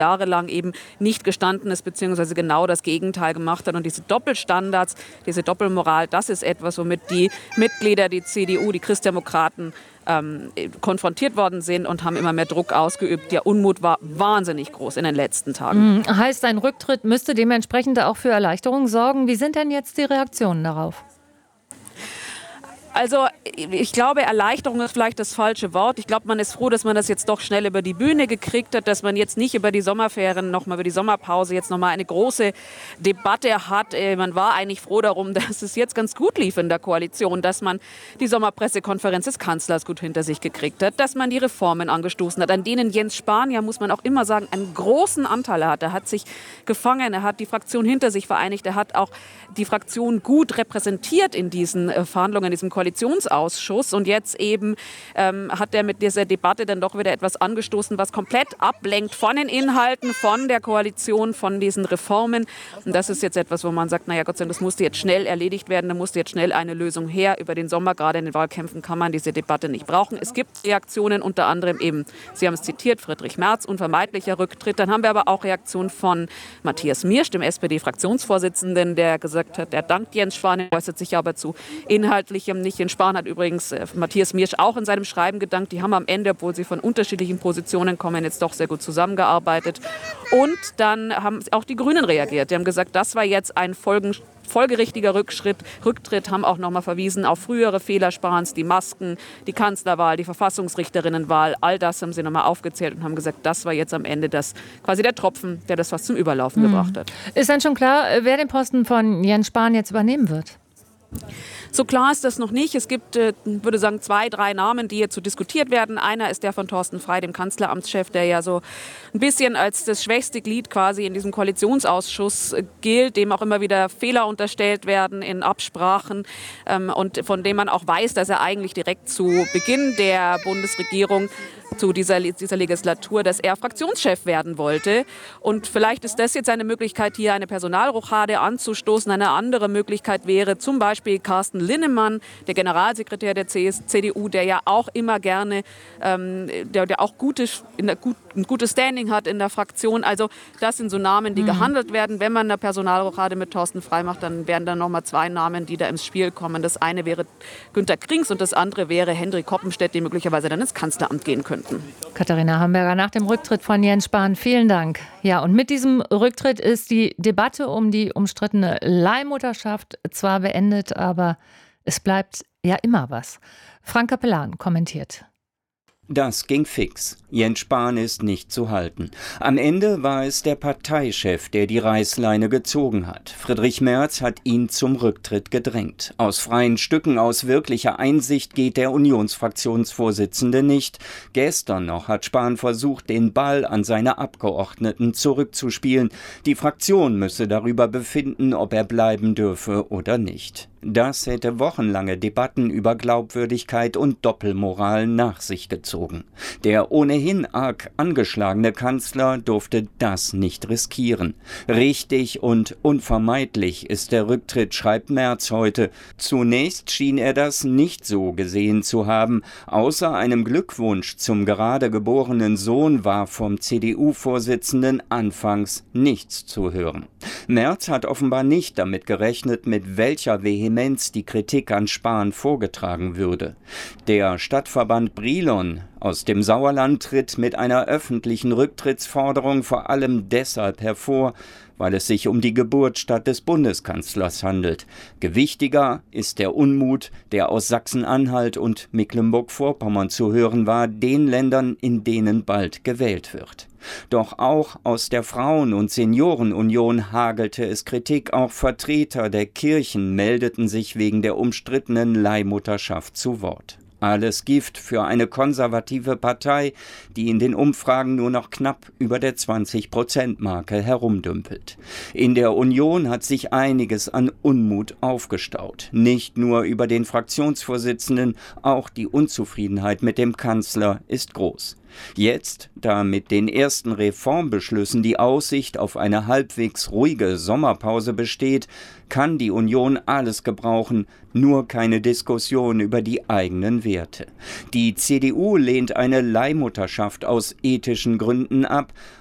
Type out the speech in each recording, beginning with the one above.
jahrelang eben nicht gestanden ist, beziehungsweise genau das Gegenteil gemacht hat. Und diese Doppelstandards, diese Doppelmoral, das ist etwas, womit die Mitglieder, die CDU, die Christdemokraten konfrontiert worden sind und haben immer mehr Druck ausgeübt. Der Unmut war wahnsinnig groß in den letzten Tagen. Heißt, ein Rücktritt müsste dementsprechend auch für Erleichterung sorgen. Wie sind denn jetzt die Reaktionen darauf? Also ich glaube, Erleichterung ist vielleicht das falsche Wort. Ich glaube, man ist froh, dass man das jetzt doch schnell über die Bühne gekriegt hat, dass man jetzt nicht über die Sommerferien, nochmal über die Sommerpause jetzt nochmal eine große Debatte hat. Man war eigentlich froh darum, dass es jetzt ganz gut lief in der Koalition, dass man die Sommerpressekonferenz des Kanzlers gut hinter sich gekriegt hat, dass man die Reformen angestoßen hat, an denen Jens Spahn, ja muss man auch immer sagen, einen großen Anteil hat. Er hat sich gefangen, er hat die Fraktion hinter sich vereinigt, er hat auch die Fraktion gut repräsentiert in diesen Verhandlungen, in diesem Koalitionsausschuss. Und jetzt eben hat er mit dieser Debatte dann doch wieder etwas angestoßen, was komplett ablenkt von den Inhalten, von der Koalition, von diesen Reformen. Und das ist jetzt etwas, wo man sagt, naja, Gott sei Dank, das musste jetzt schnell erledigt werden, da musste jetzt schnell eine Lösung her. Über den Sommer, gerade in den Wahlkämpfen, kann man diese Debatte nicht brauchen. Es gibt Reaktionen, unter anderem eben, Sie haben es zitiert, Friedrich Merz, unvermeidlicher Rücktritt. Dann haben wir aber auch Reaktionen von Matthias Miersch, dem SPD-Fraktionsvorsitzenden, der gesagt hat, er dankt Jens Spahn, äußert sich aber zu Inhaltlichem nicht. Jens Spahn hat übrigens Matthias Miersch auch in seinem Schreiben gedankt. Die haben am Ende, obwohl sie von unterschiedlichen Positionen kommen, jetzt doch sehr gut zusammengearbeitet. Und dann haben auch die Grünen reagiert. Die haben gesagt, das war jetzt ein folgerichtiger Rücktritt, haben auch nochmal verwiesen auf frühere Fehler Spahns, die Masken, die Kanzlerwahl, die Verfassungsrichterinnenwahl. All das haben sie nochmal aufgezählt und haben gesagt, das war jetzt am Ende quasi der Tropfen, der das fast zum Überlaufen gebracht hat. Ist dann schon klar, wer den Posten von Jens Spahn jetzt übernehmen wird? So klar ist das noch nicht. Es gibt, würde sagen, 2, 3 Namen, die jetzt so diskutiert werden. Einer ist der von Thorsten Frey, dem Kanzleramtschef, der ja so ein bisschen als das schwächste Glied quasi in diesem Koalitionsausschuss gilt, dem auch immer wieder Fehler unterstellt werden in Absprachen und von dem man auch weiß, dass er eigentlich direkt zu Beginn der Bundesregierung zu dieser Legislatur, dass er Fraktionschef werden wollte. Und vielleicht ist das jetzt eine Möglichkeit, hier eine Personalrochade anzustoßen. Eine andere Möglichkeit wäre zum Beispiel Carsten Linnemann, der Generalsekretär der CDU, der ja auch immer gerne, der auch ein gutes Standing hat in der Fraktion. Also das sind so Namen, die gehandelt werden. Wenn man eine Personalrochade mit Thorsten Frey macht, dann wären da nochmal 2 Namen, die da ins Spiel kommen. Das eine wäre Günter Krings und das andere wäre Hendrik Koppenstedt, die möglicherweise dann ins Kanzleramt gehen könnten. Katharina Hamburger nach dem Rücktritt von Jens Spahn. Vielen Dank. Ja, und mit diesem Rücktritt ist die Debatte um die umstrittene Leihmutterschaft zwar beendet, aber es bleibt ja immer was. Frank Capellan kommentiert. Das ging fix. Jens Spahn ist nicht zu halten. Am Ende war es der Parteichef, der die Reißleine gezogen hat. Friedrich Merz hat ihn zum Rücktritt gedrängt. Aus freien Stücken, aus wirklicher Einsicht geht der Unionsfraktionsvorsitzende nicht. Gestern noch hat Spahn versucht, den Ball an seine Abgeordneten zurückzuspielen. Die Fraktion müsse darüber befinden, ob er bleiben dürfe oder nicht. Das hätte wochenlange Debatten über Glaubwürdigkeit und Doppelmoral nach sich gezogen. Der ohnehin arg angeschlagene Kanzler durfte das nicht riskieren. Richtig und unvermeidlich ist der Rücktritt, schreibt Merz heute. Zunächst schien er das nicht so gesehen zu haben. Außer einem Glückwunsch zum gerade geborenen Sohn war vom CDU-Vorsitzenden anfangs nichts zu hören. Merz hat offenbar nicht damit gerechnet, mit welcher Vehemenz die Kritik an Spahn vorgetragen würde. Der Stadtverband Brilon aus dem Sauerland tritt mit einer öffentlichen Rücktrittsforderung vor allem deshalb hervor, weil es sich um die Geburtsstadt des Bundeskanzlers handelt. Gewichtiger ist der Unmut, der aus Sachsen-Anhalt und Mecklenburg-Vorpommern zu hören war, den Ländern, in denen bald gewählt wird. Doch auch aus der Frauen- und Seniorenunion hagelte es Kritik. Auch Vertreter der Kirchen meldeten sich wegen der umstrittenen Leihmutterschaft zu Wort. Alles Gift für eine konservative Partei, die in den Umfragen nur noch knapp über der 20%-Marke herumdümpelt. In der Union hat sich einiges an Unmut aufgestaut. Nicht nur über den Fraktionsvorsitzenden, auch die Unzufriedenheit mit dem Kanzler ist groß. Jetzt, da mit den ersten Reformbeschlüssen die Aussicht auf eine halbwegs ruhige Sommerpause besteht, kann die Union alles gebrauchen, nur keine Diskussion über die eigenen Werte. Die CDU lehnt eine Leihmutterschaft aus ethischen Gründen ab.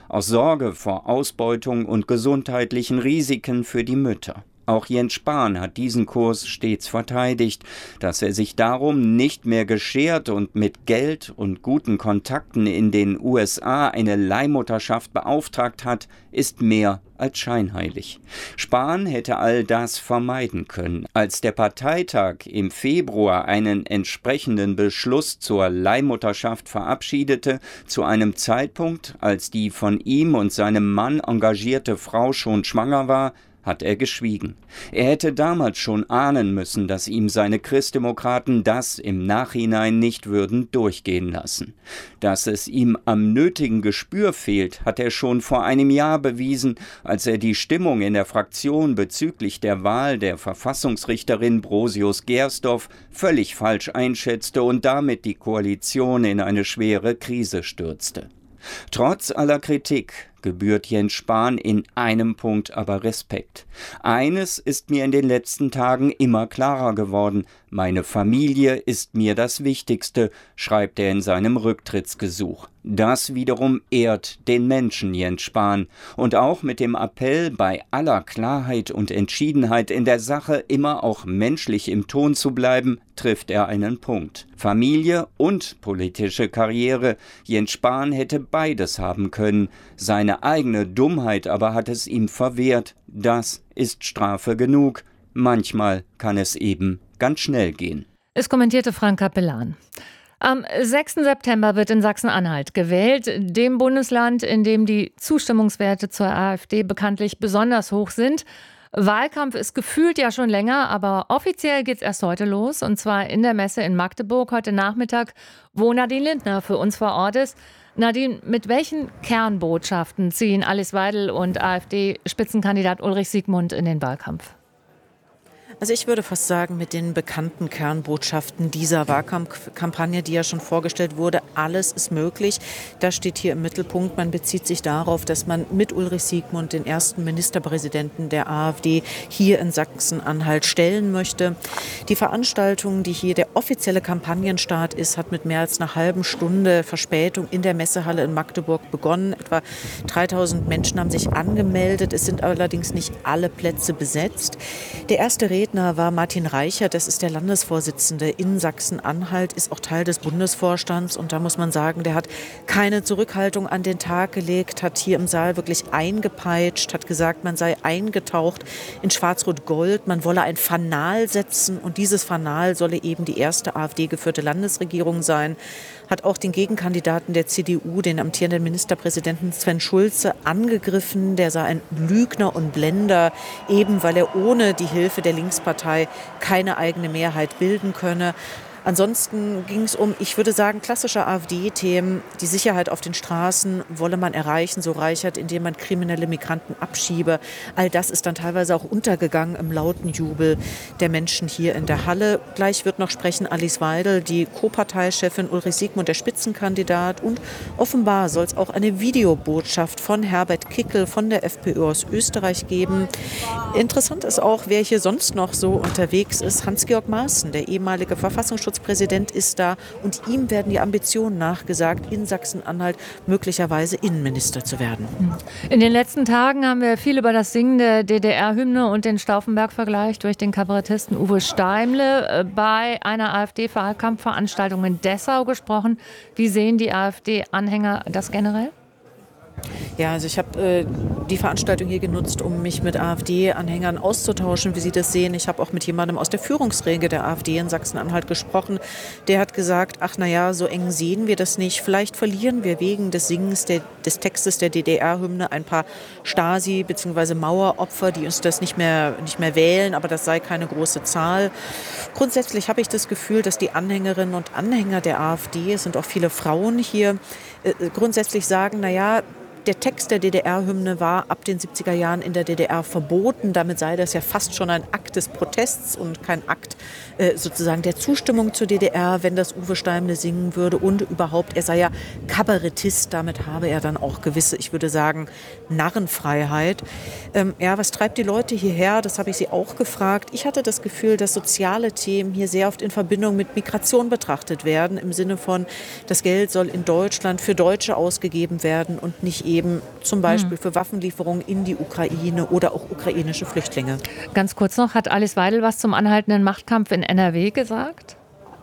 aus Sorge vor Ausbeutung und gesundheitlichen Risiken für die Mütter. Auch Jens Spahn hat diesen Kurs stets verteidigt. Dass er sich darum nicht mehr geschert und mit Geld und guten Kontakten in den USA eine Leihmutterschaft beauftragt hat, ist mehr als scheinheilig. Spahn hätte all das vermeiden können. Als der Parteitag im Februar einen entsprechenden Beschluss zur Leihmutterschaft verabschiedete, zu einem Zeitpunkt, als die von ihm und seinem Mann engagierte Frau schon schwanger war, hat er geschwiegen. Er hätte damals schon ahnen müssen, dass ihm seine Christdemokraten das im Nachhinein nicht würden durchgehen lassen. Dass es ihm am nötigen Gespür fehlt, hat er schon vor einem Jahr bewiesen, als er die Stimmung in der Fraktion bezüglich der Wahl der Verfassungsrichterin Brosius-Gersdorf völlig falsch einschätzte und damit die Koalition in eine schwere Krise stürzte. Trotz aller Kritik gebührt Jens Spahn in einem Punkt aber Respekt. Eines ist mir in den letzten Tagen immer klarer geworden: Meine Familie ist mir das Wichtigste, schreibt er in seinem Rücktrittsgesuch. Das wiederum ehrt den Menschen Jens Spahn. Und auch mit dem Appell, bei aller Klarheit und Entschiedenheit in der Sache immer auch menschlich im Ton zu bleiben, trifft er einen Punkt. Familie und politische Karriere. Jens Spahn hätte beides haben können. Seine eigene Dummheit aber hat es ihm verwehrt. Das ist Strafe genug. Manchmal kann es eben ganz schnell gehen. Es kommentierte Frank Capellan. Am 6. September wird in Sachsen-Anhalt gewählt, dem Bundesland, in dem die Zustimmungswerte zur AfD bekanntlich besonders hoch sind. Wahlkampf ist gefühlt ja schon länger, aber offiziell geht's erst heute los, und zwar in der Messe in Magdeburg heute Nachmittag, wo Nadine Lindner für uns vor Ort ist. Nadine, mit welchen Kernbotschaften ziehen Alice Weidel und AfD-Spitzenkandidat Ulrich Siegmund in den Wahlkampf? Also ich würde fast sagen, mit den bekannten Kernbotschaften dieser Wahlkampfkampagne, die ja schon vorgestellt wurde, alles ist möglich. Das steht hier im Mittelpunkt. Man bezieht sich darauf, dass man mit Ulrich Siegmund den ersten Ministerpräsidenten der AfD hier in Sachsen-Anhalt stellen möchte. Die Veranstaltung, die hier der offizielle Kampagnenstart ist, hat mit mehr als einer halben Stunde Verspätung in der Messehalle in Magdeburg begonnen. Etwa 3000 Menschen haben sich angemeldet. Es sind allerdings nicht alle Plätze besetzt. Der erste Redner war Martin Reichert, das ist der Landesvorsitzende in Sachsen-Anhalt, ist auch Teil des Bundesvorstands, und da muss man sagen, der hat keine Zurückhaltung an den Tag gelegt, hat hier im Saal wirklich eingepeitscht, hat gesagt, man sei eingetaucht in Schwarz-Rot-Gold, man wolle ein Fanal setzen, und dieses Fanal solle eben die erste AfD-geführte Landesregierung sein. Hat auch den Gegenkandidaten der CDU, den amtierenden Ministerpräsidenten Sven Schulze, angegriffen. Der sei ein Lügner und Blender, eben weil er ohne die Hilfe der Linkspartei keine eigene Mehrheit bilden könne. Ansonsten ging es um, ich würde sagen, klassische AfD-Themen. Die Sicherheit auf den Straßen wolle man erreichen, so Reichert, indem man kriminelle Migranten abschiebe. All das ist dann teilweise auch untergegangen im lauten Jubel der Menschen hier in der Halle. Gleich wird noch sprechen Alice Weidel, die Co-Parteichefin, Ulrich Siegmund, der Spitzenkandidat. Und offenbar soll es auch eine Videobotschaft von Herbert Kickl von der FPÖ aus Österreich geben. Interessant ist auch, wer hier sonst noch so unterwegs ist. Hans-Georg Maaßen, der ehemalige Verfassungsschutzpräsident, ist da, und ihm werden die Ambitionen nachgesagt, in Sachsen-Anhalt möglicherweise Innenminister zu werden. In den letzten Tagen haben wir viel über das Singen der DDR-Hymne und den Stauffenberg-Vergleich durch den Kabarettisten Uwe Steimle bei einer AfD-Wahlkampfveranstaltung in Dessau gesprochen. Wie sehen die AfD-Anhänger das generell? Ja, also ich habe die Veranstaltung hier genutzt, um mich mit AfD-Anhängern auszutauschen, wie sie das sehen. Ich habe auch mit jemandem aus der Führungsriege der AfD in Sachsen-Anhalt gesprochen. Der hat gesagt, ach naja, so eng sehen wir das nicht. Vielleicht verlieren wir wegen des Singens des Textes der DDR-Hymne ein paar Stasi- bzw. Maueropfer, die uns das nicht mehr wählen, aber das sei keine große Zahl. Grundsätzlich habe ich das Gefühl, dass die Anhängerinnen und Anhänger der AfD, es sind auch viele Frauen hier, grundsätzlich sagen, naja, der Text der DDR-Hymne war ab den 70er Jahren in der DDR verboten. Damit sei das ja fast schon ein Akt des Protests und kein Akt sozusagen der Zustimmung zur DDR, wenn das Uwe Steimle singen würde. Und überhaupt, er sei ja Kabarettist. Damit habe er dann auch gewisse, ich würde sagen, Narrenfreiheit. Ja, was treibt die Leute hierher? Das habe ich sie auch gefragt. Ich hatte das Gefühl, dass soziale Themen hier sehr oft in Verbindung mit Migration betrachtet werden. Im Sinne von, das Geld soll in Deutschland für Deutsche ausgegeben werden und nicht eben zum Beispiel für Waffenlieferungen in die Ukraine oder auch ukrainische Flüchtlinge. Ganz kurz noch, hat Alice Weidel was zum anhaltenden Machtkampf in NRW gesagt?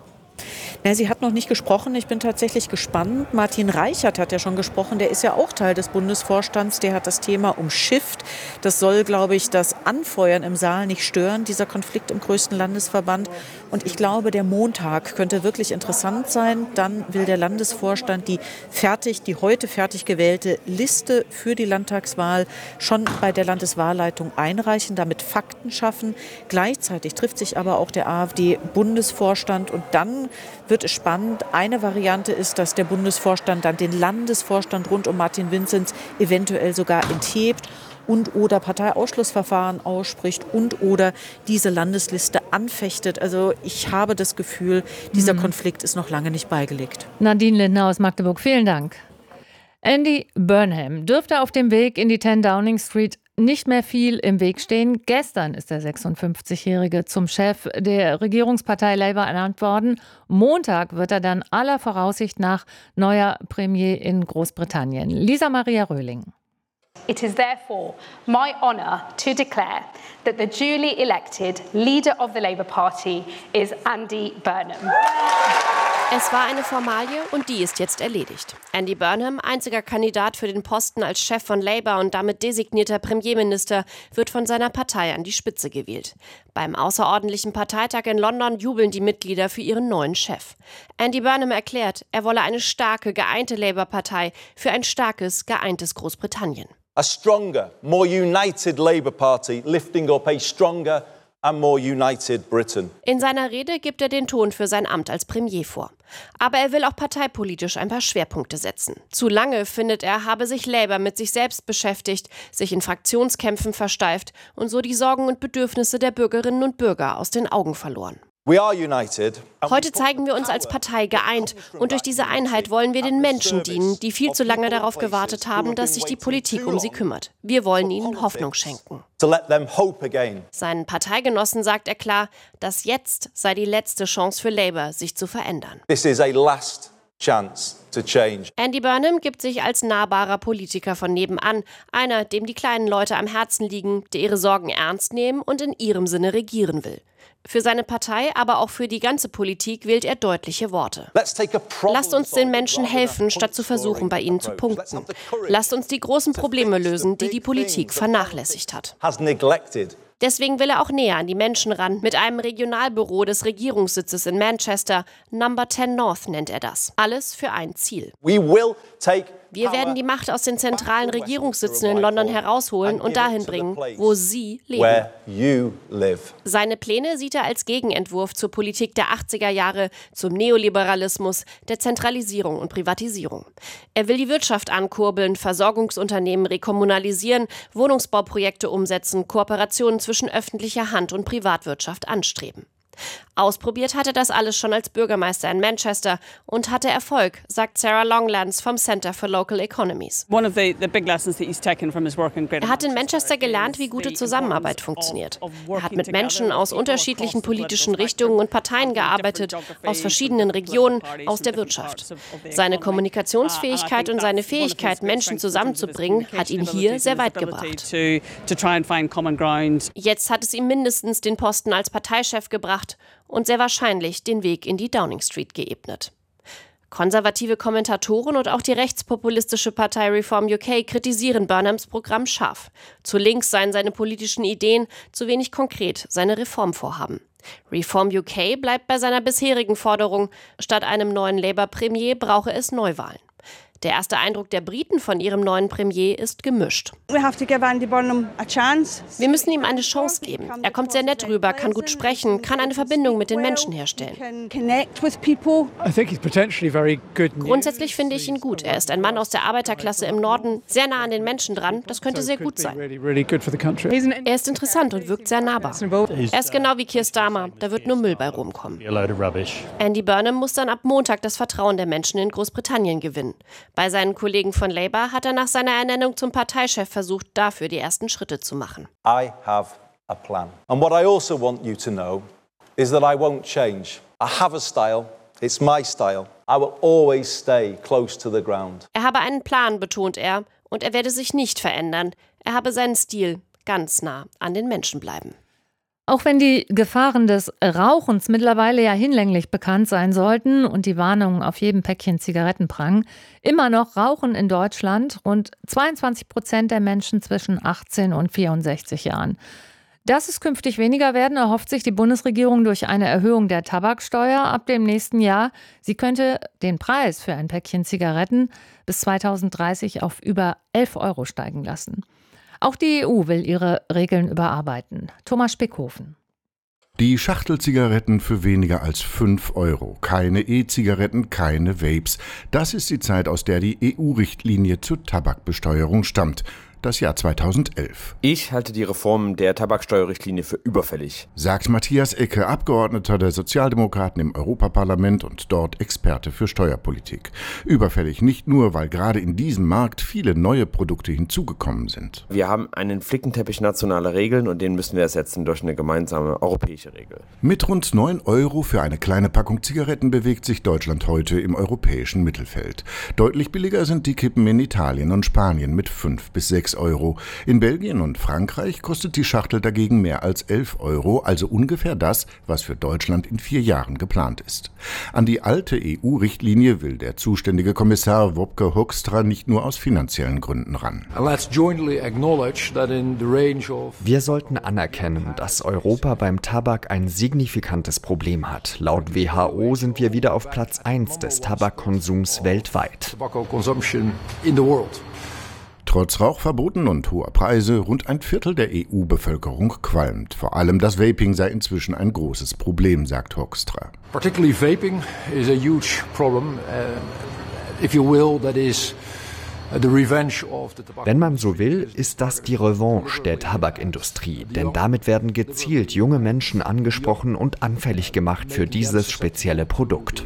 Na, sie hat noch nicht gesprochen. Ich bin tatsächlich gespannt. Martin Reichert hat ja schon gesprochen. Der ist ja auch Teil des Bundesvorstands. Der hat das Thema umschifft. Das soll, glaube ich, das Anfeuern im Saal nicht stören, dieser Konflikt im größten Landesverband. Und ich glaube, der Montag könnte wirklich interessant sein. Dann will der Landesvorstand die heute fertig gewählte Liste für die Landtagswahl schon bei der Landeswahlleitung einreichen, damit Fakten schaffen. Gleichzeitig trifft sich aber auch der AfD-Bundesvorstand und dann wird es spannend. Eine Variante ist, dass der Bundesvorstand dann den Landesvorstand rund um Martin Vinzenz eventuell sogar enthebt und oder Parteiausschlussverfahren ausspricht und oder diese Landesliste anfechtet. Also ich habe das Gefühl, dieser Konflikt ist noch lange nicht beigelegt. Nadine Lindner aus Magdeburg, vielen Dank. Andy Burnham dürfte auf dem Weg in die 10 Downing Street nicht mehr viel im Weg stehen. Gestern ist der 56-Jährige zum Chef der Regierungspartei Labour ernannt worden. Montag wird er dann aller Voraussicht nach neuer Premier in Großbritannien. Lisa Maria Röhling. It is therefore my honour to declare that the duly elected leader of the Labour Party is Andy Burnham. Es war eine Formalie und die ist jetzt erledigt. Andy Burnham, einziger Kandidat für den Posten als Chef von Labour und damit designierter Premierminister, wird von seiner Partei an die Spitze gewählt. Beim außerordentlichen Parteitag in London jubeln die Mitglieder für ihren neuen Chef. Andy Burnham erklärt, er wolle eine starke, geeinte Labour-Partei für ein starkes, geeintes Großbritannien. A stronger, more united Labour Party, lifting up a stronger and more united Britain. In seiner Rede gibt er den Ton für sein Amt als Premier vor. Aber er will auch parteipolitisch ein paar Schwerpunkte setzen. Zu lange, findet er, habe sich Labour mit sich selbst beschäftigt, sich in Fraktionskämpfen versteift und so die Sorgen und Bedürfnisse der Bürgerinnen und Bürger aus den Augen verloren. We are united. Heute zeigen wir uns als Partei geeint und durch diese Einheit wollen wir den Menschen dienen, die viel zu lange darauf gewartet haben, dass sich die Politik um sie kümmert. Wir wollen ihnen Hoffnung schenken. Seinen Parteigenossen sagt er klar, dass jetzt sei die letzte Chance für Labour, sich zu verändern. This is a last chance to change. Andy Burnham gibt sich als nahbarer Politiker von nebenan, einer, dem die kleinen Leute am Herzen liegen, der ihre Sorgen ernst nehmen und in ihrem Sinne regieren will. Für seine Partei, aber auch für die ganze Politik wählt er deutliche Worte. Lasst uns den Menschen helfen, statt zu versuchen, bei ihnen zu punkten. Lasst uns die großen Probleme lösen, die die Politik vernachlässigt hat. Deswegen will er auch näher an die Menschen ran, mit einem Regionalbüro des Regierungssitzes in Manchester. Number 10 North nennt er das. Alles für ein Ziel. Wir werden die Macht aus den zentralen Regierungssitzen in London herausholen und dahin bringen, wo Sie leben. Seine Pläne sieht er als Gegenentwurf zur Politik der 80er Jahre, zum Neoliberalismus, der Zentralisierung und Privatisierung. Er will die Wirtschaft ankurbeln, Versorgungsunternehmen rekommunalisieren, Wohnungsbauprojekte umsetzen, Kooperationen zwischen öffentlicher Hand und Privatwirtschaft anstreben. Ausprobiert hatte das alles schon als Bürgermeister in Manchester und hatte Erfolg, sagt Sarah Longlands vom Center for Local Economies. Er hat in Manchester gelernt, wie gute Zusammenarbeit funktioniert. Er hat mit Menschen aus unterschiedlichen politischen Richtungen und Parteien gearbeitet, aus verschiedenen Regionen, aus der Wirtschaft. Seine Kommunikationsfähigkeit und seine Fähigkeit, Menschen zusammenzubringen, hat ihn hier sehr weit gebracht. Jetzt hat es ihm mindestens den Posten als Parteichef gebracht und sehr wahrscheinlich den Weg in die Downing Street geebnet. Konservative Kommentatoren und auch die rechtspopulistische Partei Reform UK kritisieren Burnhams Programm scharf. Zu links seien seine politischen Ideen, zu wenig konkret seine Reformvorhaben. Reform UK bleibt bei seiner bisherigen Forderung, statt einem neuen Labour-Premier brauche es Neuwahlen. Der erste Eindruck der Briten von ihrem neuen Premier ist gemischt. Wir müssen ihm eine Chance geben. Er kommt sehr nett rüber, kann gut sprechen, kann eine Verbindung mit den Menschen herstellen. Grundsätzlich finde ich ihn gut. Er ist ein Mann aus der Arbeiterklasse im Norden, sehr nah an den Menschen dran. Das könnte sehr gut sein. Er ist interessant und wirkt sehr nahbar. Er ist genau wie Keir Starmer. Da wird nur Müll bei rumkommen. Andy Burnham muss dann ab Montag das Vertrauen der Menschen in Großbritannien gewinnen. Bei seinen Kollegen von Labour hat er nach seiner Ernennung zum Parteichef versucht, dafür die ersten Schritte zu machen. I have a plan. And what I also want you to know is that I won't change. I have a style. It's my style. I will always stay close to the ground. Er habe einen Plan, betont er, Und er werde sich nicht verändern. Er habe seinen Stil ganz nah an den Menschen bleiben. Auch wenn die Gefahren des Rauchens mittlerweile ja hinlänglich bekannt sein sollten und die Warnungen auf jedem Päckchen Zigaretten prangen, immer noch rauchen in Deutschland rund 22% der Menschen zwischen 18 und 64 Jahren. Dass es künftig weniger werden, erhofft sich die Bundesregierung durch eine Erhöhung der Tabaksteuer ab dem nächsten Jahr. Sie könnte den Preis für ein Päckchen Zigaretten bis 2030 auf über 11 € steigen lassen. Auch die EU will ihre Regeln überarbeiten. Thomas Spickhofen. Die Schachtelzigaretten für weniger als 5 €. Keine E-Zigaretten, keine Vapes. Das ist die Zeit, aus der die EU-Richtlinie zur Tabakbesteuerung stammt. Das Jahr 2011. Ich halte die Reform der Tabaksteuerrichtlinie für überfällig, sagt Matthias Ecke, Abgeordneter der Sozialdemokraten im Europaparlament und dort Experte für Steuerpolitik. Überfällig nicht nur, weil gerade in diesem Markt viele neue Produkte hinzugekommen sind. Wir haben einen Flickenteppich nationaler Regeln und den müssen wir ersetzen durch eine gemeinsame europäische Regel. Mit rund 9 € für eine kleine Packung Zigaretten bewegt sich Deutschland heute im europäischen Mittelfeld. Deutlich billiger sind die Kippen in Italien und Spanien mit 5 bis 6 €. In Belgien und Frankreich kostet die Schachtel dagegen mehr als 11 €, also ungefähr das, was für Deutschland in 4 Jahren geplant ist. An die alte EU-Richtlinie will der zuständige Kommissar Wopke Hoekstra nicht nur aus finanziellen Gründen ran. Wir sollten anerkennen, dass Europa beim Tabak ein signifikantes Problem hat. Laut WHO sind wir wieder auf Platz 1 des Tabakkonsums weltweit. Trotz Rauchverboten und hoher Preise, rund ein Viertel der EU-Bevölkerung qualmt. Vor allem das Vaping sei inzwischen ein großes Problem, sagt Hoekstra. Particularly vaping is a huge problem. If you will, that is the revenge of the tobacco. Wenn man so will, ist das die Revanche der Tabakindustrie. Denn damit werden gezielt junge Menschen angesprochen und anfällig gemacht für dieses spezielle Produkt.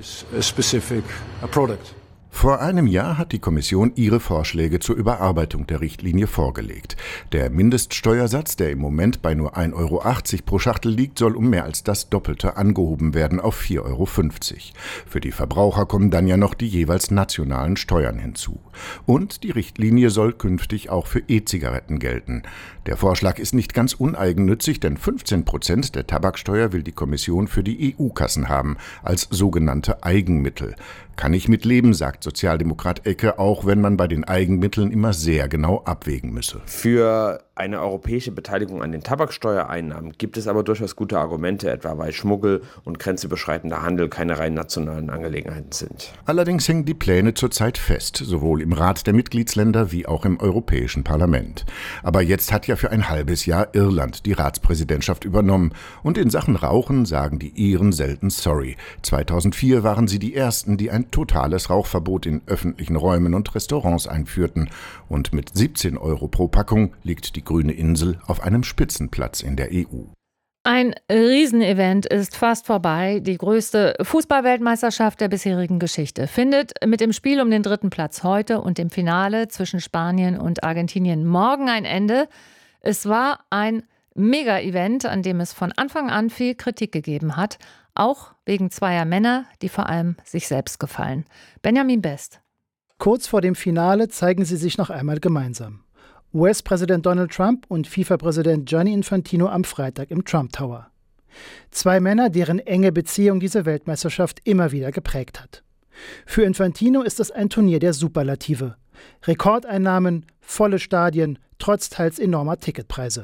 Vor einem Jahr hat die Kommission ihre Vorschläge zur Überarbeitung der Richtlinie vorgelegt. Der Mindeststeuersatz, der im Moment bei nur 1,80 € pro Schachtel liegt, soll um mehr als das Doppelte angehoben werden auf 4,50 €. Für die Verbraucher kommen dann ja noch die jeweils nationalen Steuern hinzu. Und die Richtlinie soll künftig auch für E-Zigaretten gelten. Der Vorschlag ist nicht ganz uneigennützig, denn 15% der Tabaksteuer will die Kommission für die EU-Kassen haben, als sogenannte Eigenmittel. Kann ich mitleben, sagt Sozialdemokrat Ecke, auch wenn man bei den Eigenmitteln immer sehr genau abwägen müsse. Für eine europäische Beteiligung an den Tabaksteuereinnahmen gibt es aber durchaus gute Argumente, etwa weil Schmuggel und grenzüberschreitender Handel keine rein nationalen Angelegenheiten sind. Allerdings hängen die Pläne zurzeit fest, sowohl im Rat der Mitgliedsländer wie auch im Europäischen Parlament. Aber jetzt hat ja für ein halbes Jahr Irland die Ratspräsidentschaft übernommen. Und in Sachen Rauchen sagen die Iren selten sorry. 2004 waren sie die Ersten, die ein totales Rauchverbot in öffentlichen Räumen und Restaurants einführten. Und mit 17 € pro Packung liegt die grüne Insel auf einem Spitzenplatz in der EU. Ein Riesenevent ist fast vorbei. Die größte Fußball-Weltmeisterschaft der bisherigen Geschichte findet mit dem Spiel um den 3. Platz heute und dem Finale zwischen Spanien und Argentinien morgen ein Ende. Es war ein Mega-Event, an dem es von Anfang an viel Kritik gegeben hat, auch wegen zweier Männer, die vor allem sich selbst gefallen. Benjamin Best. Kurz vor dem Finale zeigen sie sich noch einmal gemeinsam. US-Präsident Donald Trump und FIFA-Präsident Gianni Infantino am Freitag im Trump Tower. Zwei Männer, deren enge Beziehung diese Weltmeisterschaft immer wieder geprägt hat. Für Infantino ist es ein Turnier der Superlative. Rekordeinnahmen, volle Stadien, trotz teils enormer Ticketpreise.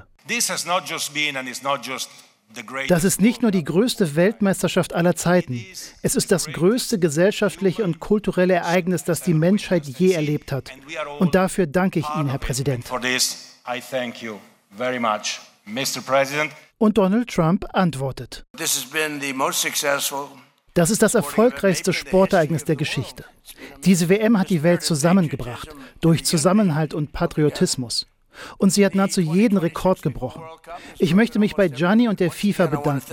Das ist nicht nur die größte Weltmeisterschaft aller Zeiten. Es ist das größte gesellschaftliche und kulturelle Ereignis, das die Menschheit je erlebt hat. Und dafür danke ich Ihnen, Herr Präsident. Und Donald Trump antwortet. Das ist das erfolgreichste Sportereignis der Geschichte. Diese WM hat die Welt zusammengebracht, durch Zusammenhalt und Patriotismus. Und sie hat nahezu jeden Rekord gebrochen. Ich möchte mich bei Gianni und der FIFA bedanken.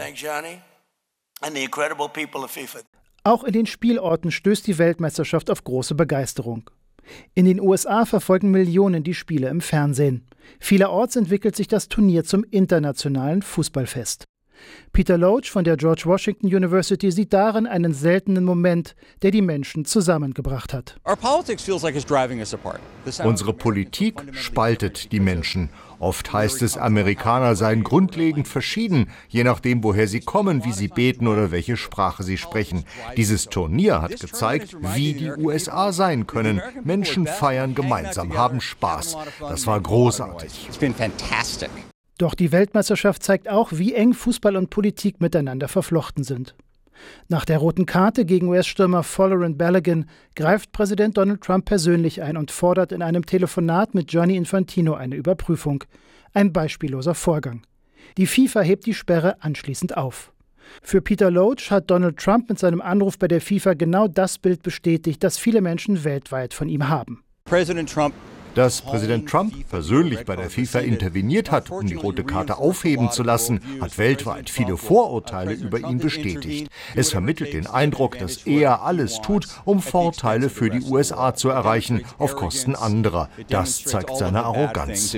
Auch in den Spielorten stößt die Weltmeisterschaft auf große Begeisterung. In den USA verfolgen Millionen die Spiele im Fernsehen. Vielerorts entwickelt sich das Turnier zum internationalen Fußballfest. Peter Loach von der George Washington University sieht darin einen seltenen Moment, der die Menschen zusammengebracht hat. Unsere Politik spaltet die Menschen. Oft heißt es, Amerikaner seien grundlegend verschieden, je nachdem, woher sie kommen, wie sie beten oder welche Sprache sie sprechen. Dieses Turnier hat gezeigt, wie die USA sein können. Menschen feiern gemeinsam, haben Spaß. Das war großartig. Doch die Weltmeisterschaft zeigt auch, wie eng Fußball und Politik miteinander verflochten sind. Nach der roten Karte gegen US-Stürmer Folarin Balogun greift Präsident Donald Trump persönlich ein und fordert in einem Telefonat mit Gianni Infantino eine Überprüfung. Ein beispielloser Vorgang. Die FIFA hebt die Sperre anschließend auf. Für Peter Loach hat Donald Trump mit seinem Anruf bei der FIFA genau das Bild bestätigt, das viele Menschen weltweit von ihm haben. Dass Präsident Trump persönlich bei der FIFA interveniert hat, um die rote Karte aufheben zu lassen, hat weltweit viele Vorurteile über ihn bestätigt. Es vermittelt den Eindruck, dass er alles tut, um Vorteile für die USA zu erreichen, auf Kosten anderer. Das zeigt seine Arroganz.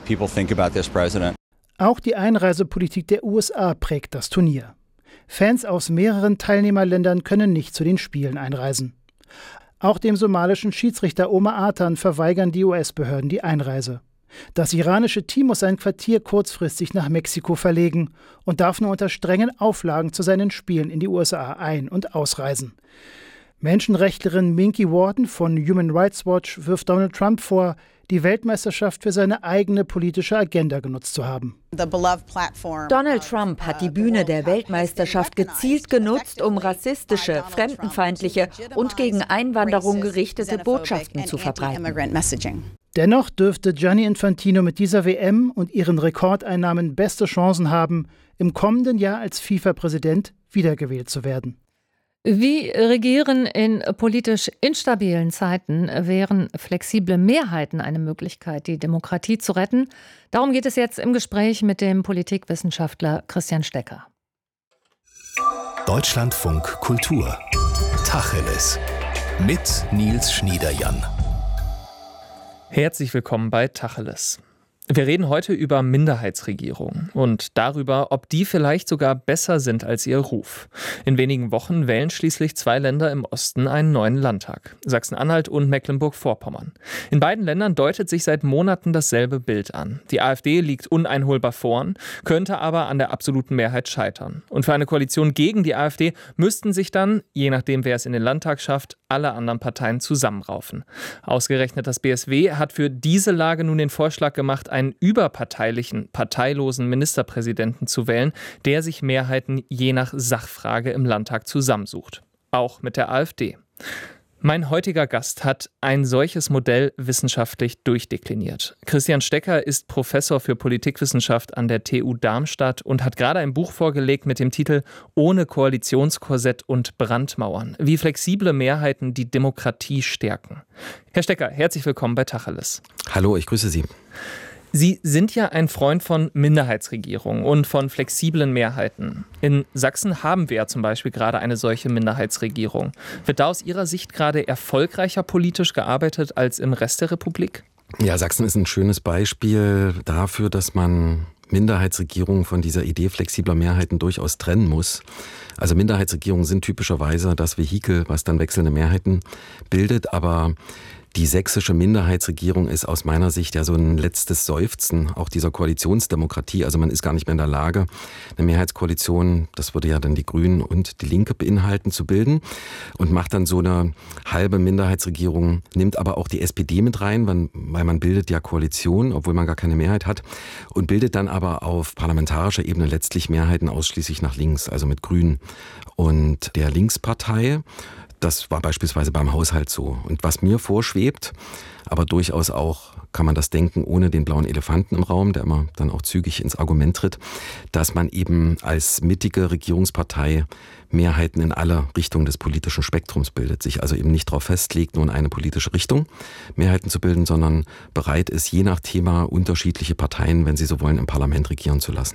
Auch die Einreisepolitik der USA prägt das Turnier. Fans aus mehreren Teilnehmerländern können nicht zu den Spielen einreisen. Auch dem somalischen Schiedsrichter Omar Atan verweigern die US-Behörden die Einreise. Das iranische Team muss sein Quartier kurzfristig nach Mexiko verlegen und darf nur unter strengen Auflagen zu seinen Spielen in die USA ein- und ausreisen. Menschenrechtlerin Minky Worden von Human Rights Watch wirft Donald Trump vor, die Weltmeisterschaft für seine eigene politische Agenda genutzt zu haben. Donald Trump hat die Bühne der Weltmeisterschaft gezielt genutzt, um rassistische, fremdenfeindliche und gegen Einwanderung gerichtete Botschaften zu verbreiten. Dennoch dürfte Gianni Infantino mit dieser WM und ihren Rekordeinnahmen beste Chancen haben, im kommenden Jahr als FIFA-Präsident wiedergewählt zu werden. Wie regieren in politisch instabilen Zeiten? Wären flexible Mehrheiten eine Möglichkeit, die Demokratie zu retten? Darum geht es jetzt im Gespräch mit dem Politikwissenschaftler Christian Stecker. Deutschlandfunk Kultur. Tacheles. Mit Nils Schniederjan. Herzlich willkommen bei Tacheles. Wir reden heute über Minderheitsregierungen und darüber, ob die vielleicht sogar besser sind als ihr Ruf. In wenigen Wochen wählen schließlich 2 Länder im Osten einen neuen Landtag, Sachsen-Anhalt und Mecklenburg-Vorpommern. In beiden Ländern deutet sich seit Monaten dasselbe Bild an. Die AfD liegt uneinholbar vorn, könnte aber an der absoluten Mehrheit scheitern. Und für eine Koalition gegen die AfD müssten sich dann, je nachdem wer es in den Landtag schafft, alle anderen Parteien zusammenraufen. Ausgerechnet das BSW hat für diese Lage nun den Vorschlag gemacht, einen überparteilichen, parteilosen Ministerpräsidenten zu wählen, der sich Mehrheiten je nach Sachfrage im Landtag zusammensucht. Auch mit der AfD. Mein heutiger Gast hat ein solches Modell wissenschaftlich durchdekliniert. Christian Stecker ist Professor für Politikwissenschaft an der TU Darmstadt und hat gerade ein Buch vorgelegt mit dem Titel »Ohne Koalitionskorsett und Brandmauern. Wie flexible Mehrheiten die Demokratie stärken«. Herr Stecker, herzlich willkommen bei Tacheles. Hallo, ich grüße Sie. Sie sind ja ein Freund von Minderheitsregierungen und von flexiblen Mehrheiten. In Sachsen haben wir ja zum Beispiel gerade eine solche Minderheitsregierung. Wird da aus Ihrer Sicht gerade erfolgreicher politisch gearbeitet als im Rest der Republik? Ja, Sachsen ist ein schönes Beispiel dafür, dass man Minderheitsregierungen von dieser Idee flexibler Mehrheiten durchaus trennen muss. Also Minderheitsregierungen sind typischerweise das Vehikel, was dann wechselnde Mehrheiten bildet, aber die sächsische Minderheitsregierung ist aus meiner Sicht ja so ein letztes Seufzen auch dieser Koalitionsdemokratie. Also man ist gar nicht mehr in der Lage, eine Mehrheitskoalition, das würde ja dann die Grünen und die Linke beinhalten, zu bilden und macht dann so eine halbe Minderheitsregierung, nimmt aber auch die SPD mit rein, weil man bildet ja Koalition, obwohl man gar keine Mehrheit hat und bildet dann aber auf parlamentarischer Ebene letztlich Mehrheiten ausschließlich nach links, also mit Grünen und der Linkspartei. Das war beispielsweise beim Haushalt so. Und was mir vorschwebt, aber durchaus auch kann man das denken, ohne den blauen Elefanten im Raum, der immer dann auch zügig ins Argument tritt, dass man eben als mittige Regierungspartei Mehrheiten in alle Richtungen des politischen Spektrums bildet, sich also eben nicht darauf festlegt, nur in eine politische Richtung Mehrheiten zu bilden, sondern bereit ist, je nach Thema unterschiedliche Parteien, wenn sie so wollen, im Parlament regieren zu lassen.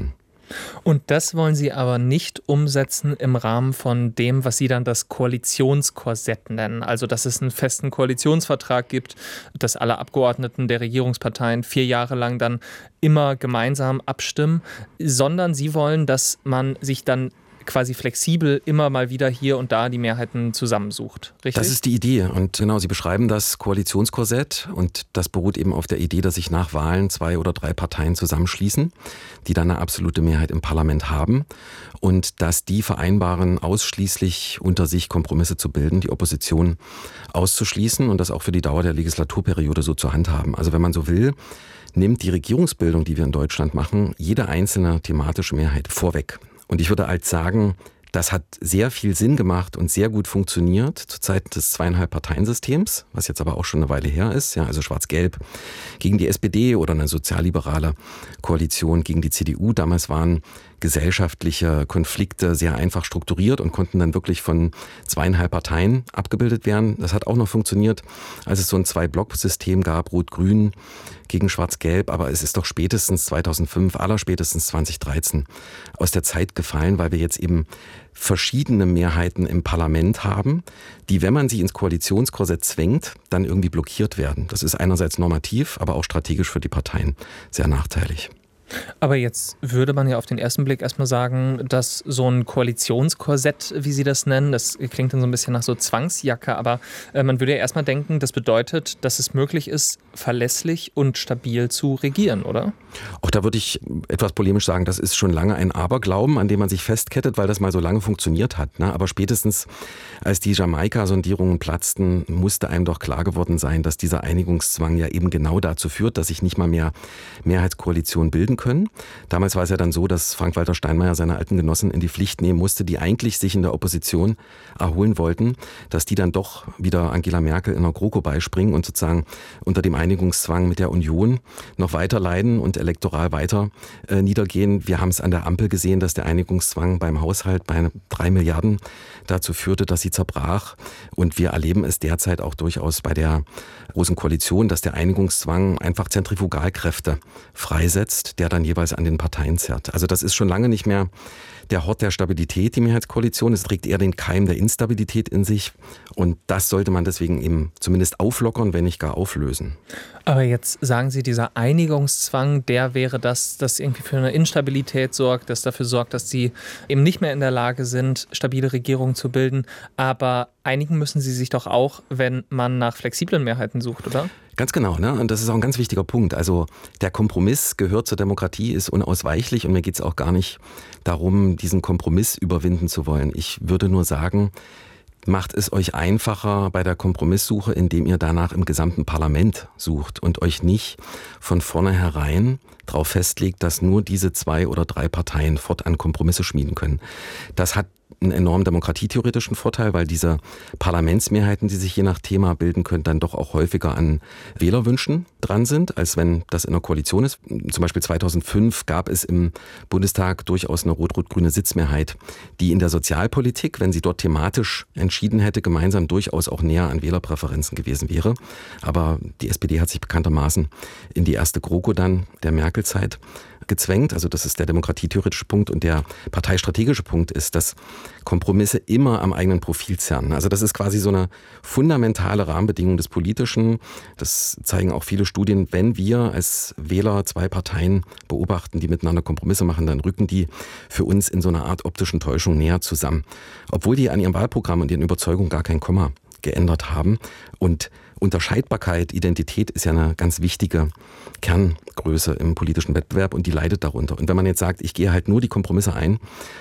Und das wollen Sie aber nicht umsetzen im Rahmen von dem, was Sie dann das Koalitionskorsett nennen. Also, dass es einen festen Koalitionsvertrag gibt, dass alle Abgeordneten der Regierungsparteien 4 Jahre lang dann immer gemeinsam abstimmen, sondern Sie wollen, dass man sich dann quasi flexibel immer mal wieder hier und da die Mehrheiten zusammensucht. Richtig? Das ist die Idee. Und genau, Sie beschreiben das Koalitionskorsett und das beruht eben auf der Idee, dass sich nach Wahlen 2 oder 3 Parteien zusammenschließen, die dann eine absolute Mehrheit im Parlament haben und dass die vereinbaren, ausschließlich unter sich Kompromisse zu bilden, die Opposition auszuschließen und das auch für die Dauer der Legislaturperiode so zu handhaben. Also wenn man so will, nimmt die Regierungsbildung, die wir in Deutschland machen, jede einzelne thematische Mehrheit vorweg. Und ich würde halt sagen, das hat sehr viel Sinn gemacht und sehr gut funktioniert zur Zeit des 2,5-Parteien-Systems, was jetzt aber auch schon eine Weile her ist. Ja, also Schwarz-Gelb gegen die SPD oder eine sozialliberale Koalition gegen die CDU. Damals waren gesellschaftliche Konflikte sehr einfach strukturiert und konnten dann wirklich von 2,5 Parteien abgebildet werden. Das hat auch noch funktioniert, als es so ein 2-Block-System gab, Rot-Grün gegen Schwarz-Gelb. Aber es ist doch spätestens 2005, allerspätestens 2013 aus der Zeit gefallen, weil wir jetzt eben verschiedene Mehrheiten im Parlament haben, die, wenn man sie ins Koalitionskorsett zwängt, dann irgendwie blockiert werden. Das ist einerseits normativ, aber auch strategisch für die Parteien sehr nachteilig. Aber jetzt würde man ja auf den ersten Blick erstmal sagen, dass so ein Koalitionskorsett, wie Sie das nennen, das klingt dann so ein bisschen nach so Zwangsjacke, aber man würde ja erstmal denken, das bedeutet, dass es möglich ist, verlässlich und stabil zu regieren, oder? Auch da würde ich etwas polemisch sagen, das ist schon lange ein Aberglauben, an dem man sich festkettet, weil das mal so lange funktioniert hat. Ne? Aber spätestens, als die Jamaika-Sondierungen platzten, musste einem doch klar geworden sein, dass dieser Einigungszwang ja eben genau dazu führt, dass sich nicht mal mehr Mehrheitskoalitionen bilden können. Damals war es ja dann so, dass Frank-Walter Steinmeier seine alten Genossen in die Pflicht nehmen musste, die eigentlich sich in der Opposition erholen wollten, dass die dann doch wieder Angela Merkel in der GroKo beispringen und sozusagen unter dem Einigungszwang mit der Union noch weiter leiden und elektoral weiter niedergehen. Wir haben es an der Ampel gesehen, dass der Einigungszwang beim Haushalt bei 3 Milliarden dazu führte, dass sie zerbrach. Und wir erleben es derzeit auch durchaus bei der Großen Koalition, dass der Einigungszwang einfach Zentrifugalkräfte freisetzt, der dann jeweils an den Parteien zerrt. Also das ist schon lange nicht mehr der Hort der Stabilität, die Mehrheitskoalition. Es trägt eher den Keim der Instabilität in sich. Und das sollte man deswegen eben zumindest auflockern, wenn nicht gar auflösen. Aber jetzt sagen Sie, dieser Einigungszwang, der wäre das irgendwie für eine Instabilität sorgt, das dafür sorgt, dass Sie eben nicht mehr in der Lage sind, stabile Regierungen zu bilden. Aber einigen müssen Sie sich doch auch, wenn man nach flexiblen Mehrheiten sucht, oder? Ganz genau, ne? Und das ist auch ein ganz wichtiger Punkt. Also der Kompromiss gehört zur Demokratie, ist unausweichlich und mir geht es auch gar nicht darum, diesen Kompromiss überwinden zu wollen. Ich würde nur sagen, macht es euch einfacher bei der Kompromisssuche, indem ihr danach im gesamten Parlament sucht und euch nicht von vornherein darauf festlegt, dass nur diese 2 oder 3 Parteien fortan Kompromisse schmieden können. Das hat einen enormen demokratietheoretischen Vorteil, weil diese Parlamentsmehrheiten, die sich je nach Thema bilden können, dann doch auch häufiger an Wählerwünschen dran sind, als wenn das in einer Koalition ist. Zum Beispiel 2005 gab es im Bundestag durchaus eine rot-rot-grüne Sitzmehrheit, die in der Sozialpolitik, wenn sie dort thematisch entschieden hätte, gemeinsam durchaus auch näher an Wählerpräferenzen gewesen wäre. Aber die SPD hat sich bekanntermaßen in die erste GroKo dann der Merkel-Zeit gezwängt. Also das ist der demokratietheoretische Punkt. Und der parteistrategische Punkt ist, dass Kompromisse immer am eigenen Profil zerren. Also das ist quasi so eine fundamentale Rahmenbedingung des Politischen. Das zeigen auch viele Studien. Wenn wir als Wähler 2 Parteien beobachten, die miteinander Kompromisse machen, dann rücken die für uns in so einer Art optischen Täuschung näher zusammen. Obwohl die an ihrem Wahlprogramm und ihren Überzeugungen gar kein Komma geändert haben. Und Unterscheidbarkeit, Identität ist ja eine ganz wichtige Kerngröße im politischen Wettbewerb und die leidet darunter. Und wenn man jetzt sagt, ich gehe halt nur die Kompromisse ein,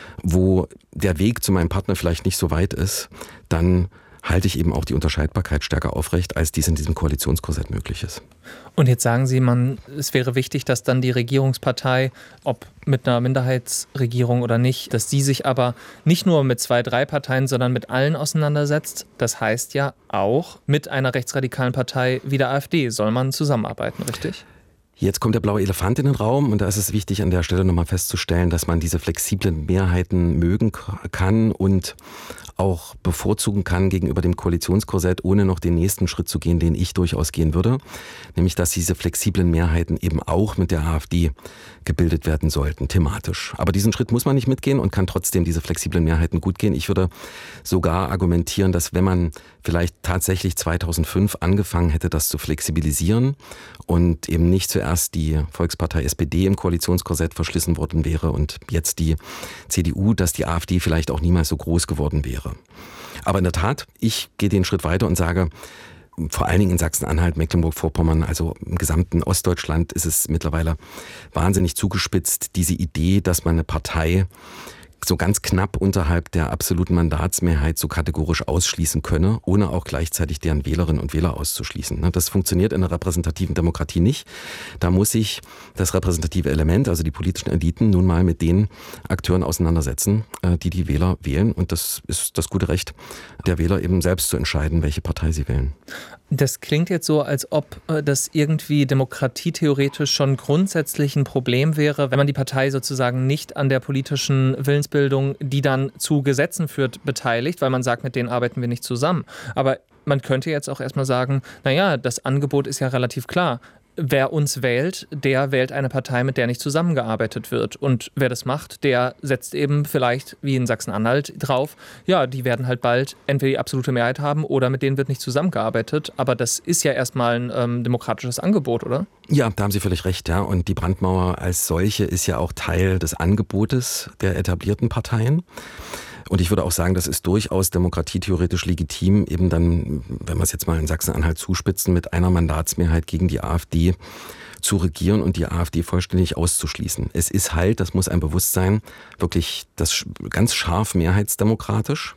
wo der Weg zu meinem Partner vielleicht nicht so weit ist, dann halte ich eben auch die Unterscheidbarkeit stärker aufrecht, als dies in diesem Koalitionskorsett möglich ist. Und jetzt sagen Sie, es wäre wichtig, dass dann die Regierungspartei, ob mit einer Minderheitsregierung oder nicht, dass die sich aber nicht nur mit 2, 3 Parteien, sondern mit allen auseinandersetzt. Das heißt ja auch, mit einer rechtsradikalen Partei wie der AfD soll man zusammenarbeiten, richtig? Jetzt kommt der blaue Elefant in den Raum und da ist es wichtig, an der Stelle nochmal festzustellen, dass man diese flexiblen Mehrheiten mögen kann und auch bevorzugen kann gegenüber dem Koalitionskorsett, ohne noch den nächsten Schritt zu gehen, den ich durchaus gehen würde. Nämlich, dass diese flexiblen Mehrheiten eben auch mit der AfD gebildet werden sollten, thematisch. Aber diesen Schritt muss man nicht mitgehen und kann trotzdem diese flexiblen Mehrheiten gut gehen. Ich würde sogar argumentieren, dass wenn man vielleicht tatsächlich 2005 angefangen hätte, das zu flexibilisieren und eben nicht zuerst die Volkspartei SPD im Koalitionskorsett verschlissen worden wäre und jetzt die CDU, dass die AfD vielleicht auch niemals so groß geworden wäre. Aber in der Tat, ich gehe den Schritt weiter und sage, vor allen Dingen in Sachsen-Anhalt, Mecklenburg-Vorpommern, also im gesamten Ostdeutschland ist es mittlerweile wahnsinnig zugespitzt, diese Idee, dass man eine Partei so ganz knapp unterhalb der absoluten Mandatsmehrheit so kategorisch ausschließen könne, ohne auch gleichzeitig deren Wählerinnen und Wähler auszuschließen. Das funktioniert in einer repräsentativen Demokratie nicht. Da muss sich das repräsentative Element, also die politischen Eliten, nun mal mit den Akteuren auseinandersetzen, die Wähler wählen. Und das ist das gute Recht der Wähler, eben selbst zu entscheiden, welche Partei sie wählen. Das klingt jetzt so, als ob das irgendwie demokratietheoretisch schon grundsätzlich ein Problem wäre, wenn man die Partei sozusagen nicht an der politischen Willensbildung, die dann zu Gesetzen führt, beteiligt, weil man sagt, mit denen arbeiten wir nicht zusammen. Aber man könnte jetzt auch erstmal sagen, naja, das Angebot ist ja relativ klar. Wer uns wählt, der wählt eine Partei, mit der nicht zusammengearbeitet wird. Und wer das macht, der setzt eben vielleicht, wie in Sachsen-Anhalt, drauf, ja, die werden halt bald entweder die absolute Mehrheit haben oder mit denen wird nicht zusammengearbeitet. Aber das ist ja erstmal ein demokratisches Angebot, oder? Ja, da haben Sie völlig recht, ja. Und die Brandmauer als solche ist ja auch Teil des Angebotes der etablierten Parteien. Und ich würde auch sagen, das ist durchaus demokratietheoretisch legitim, eben dann, wenn wir es jetzt mal in Sachsen-Anhalt zuspitzen, mit einer Mandatsmehrheit gegen die AfD zu regieren und die AfD vollständig auszuschließen. Es ist halt, das muss ein Bewusstsein, wirklich das ganz scharf mehrheitsdemokratisch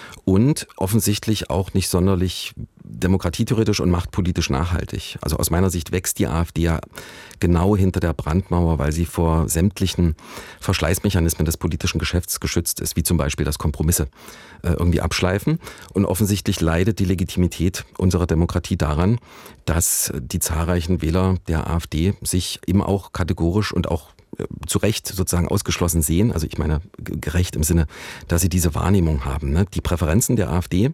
und offensichtlich auch nicht sonderlich demokratietheoretisch und machtpolitisch nachhaltig. Also aus meiner Sicht wächst die AfD ja genau hinter der Brandmauer, weil sie vor sämtlichen Verschleißmechanismen des politischen Geschäfts geschützt ist, wie zum Beispiel, dass Kompromisse irgendwie abschleifen. Und offensichtlich leidet die Legitimität unserer Demokratie daran, dass die zahlreichen Wähler der AfD sich eben auch kategorisch und auch zu Recht sozusagen ausgeschlossen sehen. Also ich meine gerecht im Sinne, dass sie diese Wahrnehmung haben. Die Präferenzen der AfD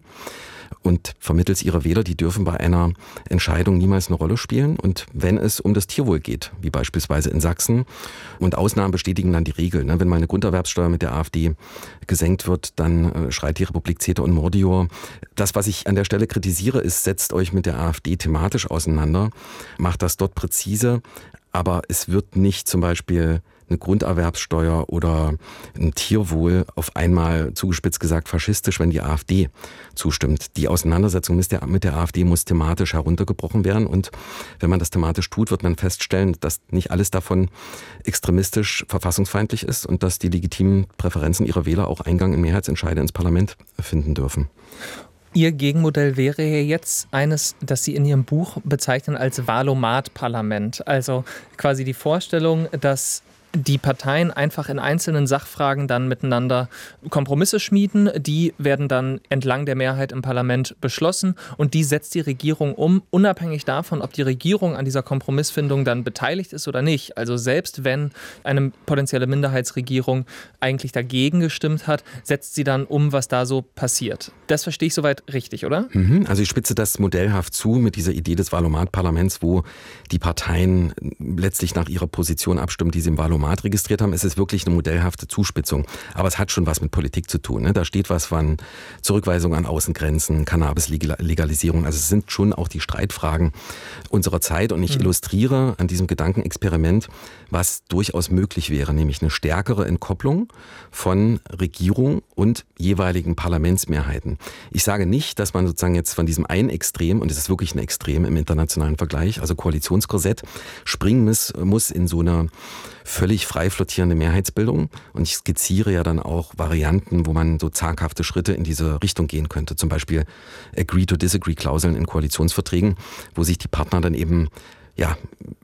und vermittels ihrer Wähler, die dürfen bei einer Entscheidung niemals eine Rolle spielen. Und wenn es um das Tierwohl geht, wie beispielsweise in Sachsen, und Ausnahmen bestätigen dann die Regel. Wenn mal eine Grunderwerbssteuer mit der AfD gesenkt wird, dann schreit die Republik Zeter und Mordior. Das, was ich an der Stelle kritisiere, ist, setzt euch mit der AfD thematisch auseinander, macht das dort präzise, aber es wird nicht zum Beispiel eine Grunderwerbssteuer oder ein Tierwohl auf einmal zugespitzt gesagt faschistisch, wenn die AfD zustimmt. Die Auseinandersetzung mit der AfD muss thematisch heruntergebrochen werden und wenn man das thematisch tut, wird man feststellen, dass nicht alles davon extremistisch verfassungsfeindlich ist und dass die legitimen Präferenzen ihrer Wähler auch Eingang in Mehrheitsentscheide ins Parlament finden dürfen. Ihr Gegenmodell wäre ja jetzt eines, das Sie in Ihrem Buch bezeichnen als Wahlomat-Parlament. Also quasi die Vorstellung, dass die Parteien einfach in einzelnen Sachfragen dann miteinander Kompromisse schmieden. Die werden dann entlang der Mehrheit im Parlament beschlossen und die setzt die Regierung um, unabhängig davon, ob die Regierung an dieser Kompromissfindung dann beteiligt ist oder nicht. Also selbst wenn eine potenzielle Minderheitsregierung eigentlich dagegen gestimmt hat, setzt sie dann um, was da so passiert. Das verstehe ich soweit richtig, oder? Also ich spitze das modellhaft zu mit dieser Idee des Wahlomat-Parlaments, wo die Parteien letztlich nach ihrer Position abstimmen, die sie im Wahlomat registriert haben. Es ist wirklich eine modellhafte Zuspitzung. Aber es hat schon was mit Politik zu tun. Da steht was von Zurückweisung an Außengrenzen, Cannabis-Legalisierung. Also es sind schon auch die Streitfragen unserer Zeit. Und ich illustriere an diesem Gedankenexperiment, was durchaus möglich wäre, nämlich eine stärkere Entkopplung von Regierung und jeweiligen Parlamentsmehrheiten. Ich sage nicht, dass man sozusagen jetzt von diesem einen Extrem, und es ist wirklich ein Extrem im internationalen Vergleich, also Koalitionskorsett, springen muss in so eine völlig frei flottierende Mehrheitsbildung. Und ich skizziere ja dann auch Varianten, wo man so zaghafte Schritte in diese Richtung gehen könnte. Zum Beispiel Agree-to-Disagree-Klauseln in Koalitionsverträgen, wo sich die Partner dann eben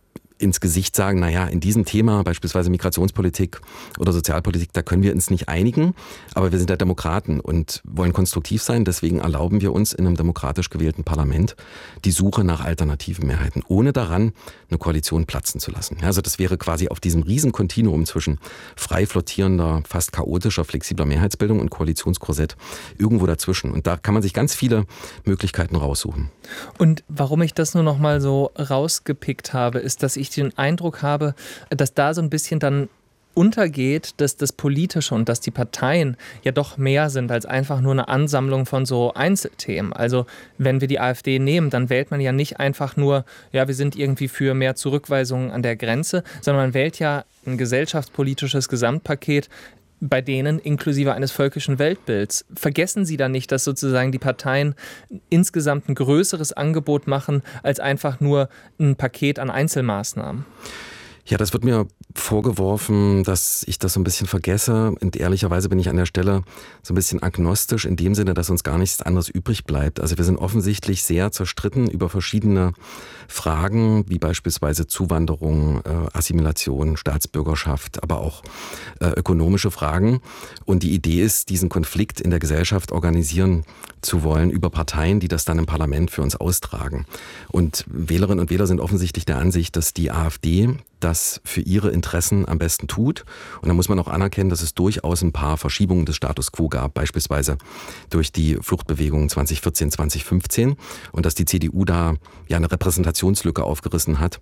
ins Gesicht sagen, naja, in diesem Thema, beispielsweise Migrationspolitik oder Sozialpolitik, da können wir uns nicht einigen, aber wir sind ja Demokraten und wollen konstruktiv sein, deswegen erlauben wir uns in einem demokratisch gewählten Parlament die Suche nach alternativen Mehrheiten, ohne daran eine Koalition platzen zu lassen. Also das wäre quasi auf diesem riesen Kontinuum zwischen frei flottierender, fast chaotischer, flexibler Mehrheitsbildung und Koalitionskorsett irgendwo dazwischen. Und da kann man sich ganz viele Möglichkeiten raussuchen. Und warum ich das nur noch mal so rausgepickt habe, ist, dass ich den Eindruck habe, dass da so ein bisschen dann untergeht, dass das Politische und dass die Parteien ja doch mehr sind als einfach nur eine Ansammlung von so Einzelthemen. Also wenn wir die AfD nehmen, dann wählt man ja nicht einfach nur, ja, wir sind irgendwie für mehr Zurückweisungen an der Grenze, sondern man wählt ja ein gesellschaftspolitisches Gesamtpaket, bei denen inklusive eines völkischen Weltbilds. Vergessen Sie dann nicht, dass sozusagen die Parteien insgesamt ein größeres Angebot machen als einfach nur ein Paket an Einzelmaßnahmen? Ja, das wird mir vorgeworfen, dass ich das so ein bisschen vergesse. Und ehrlicherweise bin ich an der Stelle so ein bisschen agnostisch in dem Sinne, dass uns gar nichts anderes übrig bleibt. Also wir sind offensichtlich sehr zerstritten über verschiedene Fragen, wie beispielsweise Zuwanderung, Assimilation, Staatsbürgerschaft, aber auch ökonomische Fragen. Und die Idee ist, diesen Konflikt in der Gesellschaft organisieren zu wollen über Parteien, die das dann im Parlament für uns austragen. Und Wählerinnen und Wähler sind offensichtlich der Ansicht, dass die AfD das für ihre Interessen am besten tut. Und da muss man auch anerkennen, dass es durchaus ein paar Verschiebungen des Status quo gab, beispielsweise durch die Fluchtbewegung 2014, 2015 und dass die CDU da ja eine Repräsentationslücke aufgerissen hat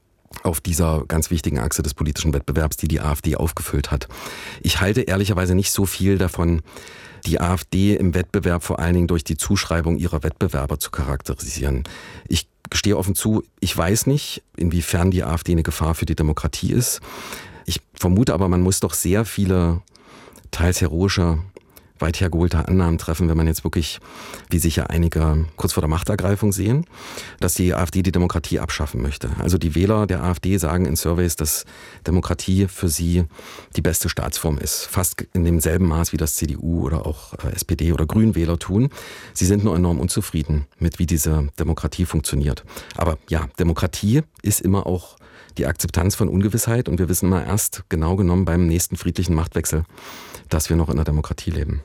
auf dieser ganz wichtigen Achse des politischen Wettbewerbs, die die AfD aufgefüllt hat. Ich halte ehrlicherweise nicht so viel davon, die AfD im Wettbewerb vor allen Dingen durch die Zuschreibung ihrer Wettbewerber zu charakterisieren. Ich gestehe offen zu, ich weiß nicht, inwiefern die AfD eine Gefahr für die Demokratie ist. Ich vermute aber, man muss doch sehr viele teils heroische, weit hergeholte Annahmen treffen, wenn man jetzt wirklich, wie sich ja einige kurz vor der Machtergreifung sehen, dass die AfD die Demokratie abschaffen möchte. Also die Wähler der AfD sagen in Surveys, dass Demokratie für sie die beste Staatsform ist. Fast in demselben Maß, wie das CDU oder auch SPD oder Grünwähler tun. Sie sind nur enorm unzufrieden mit, wie diese Demokratie funktioniert. Aber ja, Demokratie ist immer auch die Akzeptanz von Ungewissheit und wir wissen immer erst genau genommen beim nächsten friedlichen Machtwechsel, dass wir noch in der Demokratie leben.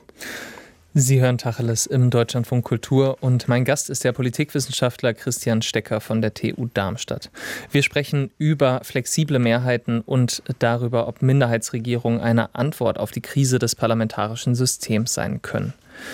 Sie hören Tacheles im Deutschlandfunk Kultur und mein Gast ist der Politikwissenschaftler Christian Stecker von der TU Darmstadt. Wir sprechen über flexible Mehrheiten und darüber, ob Minderheitsregierungen eine Antwort auf die Krise des parlamentarischen Systems sein können.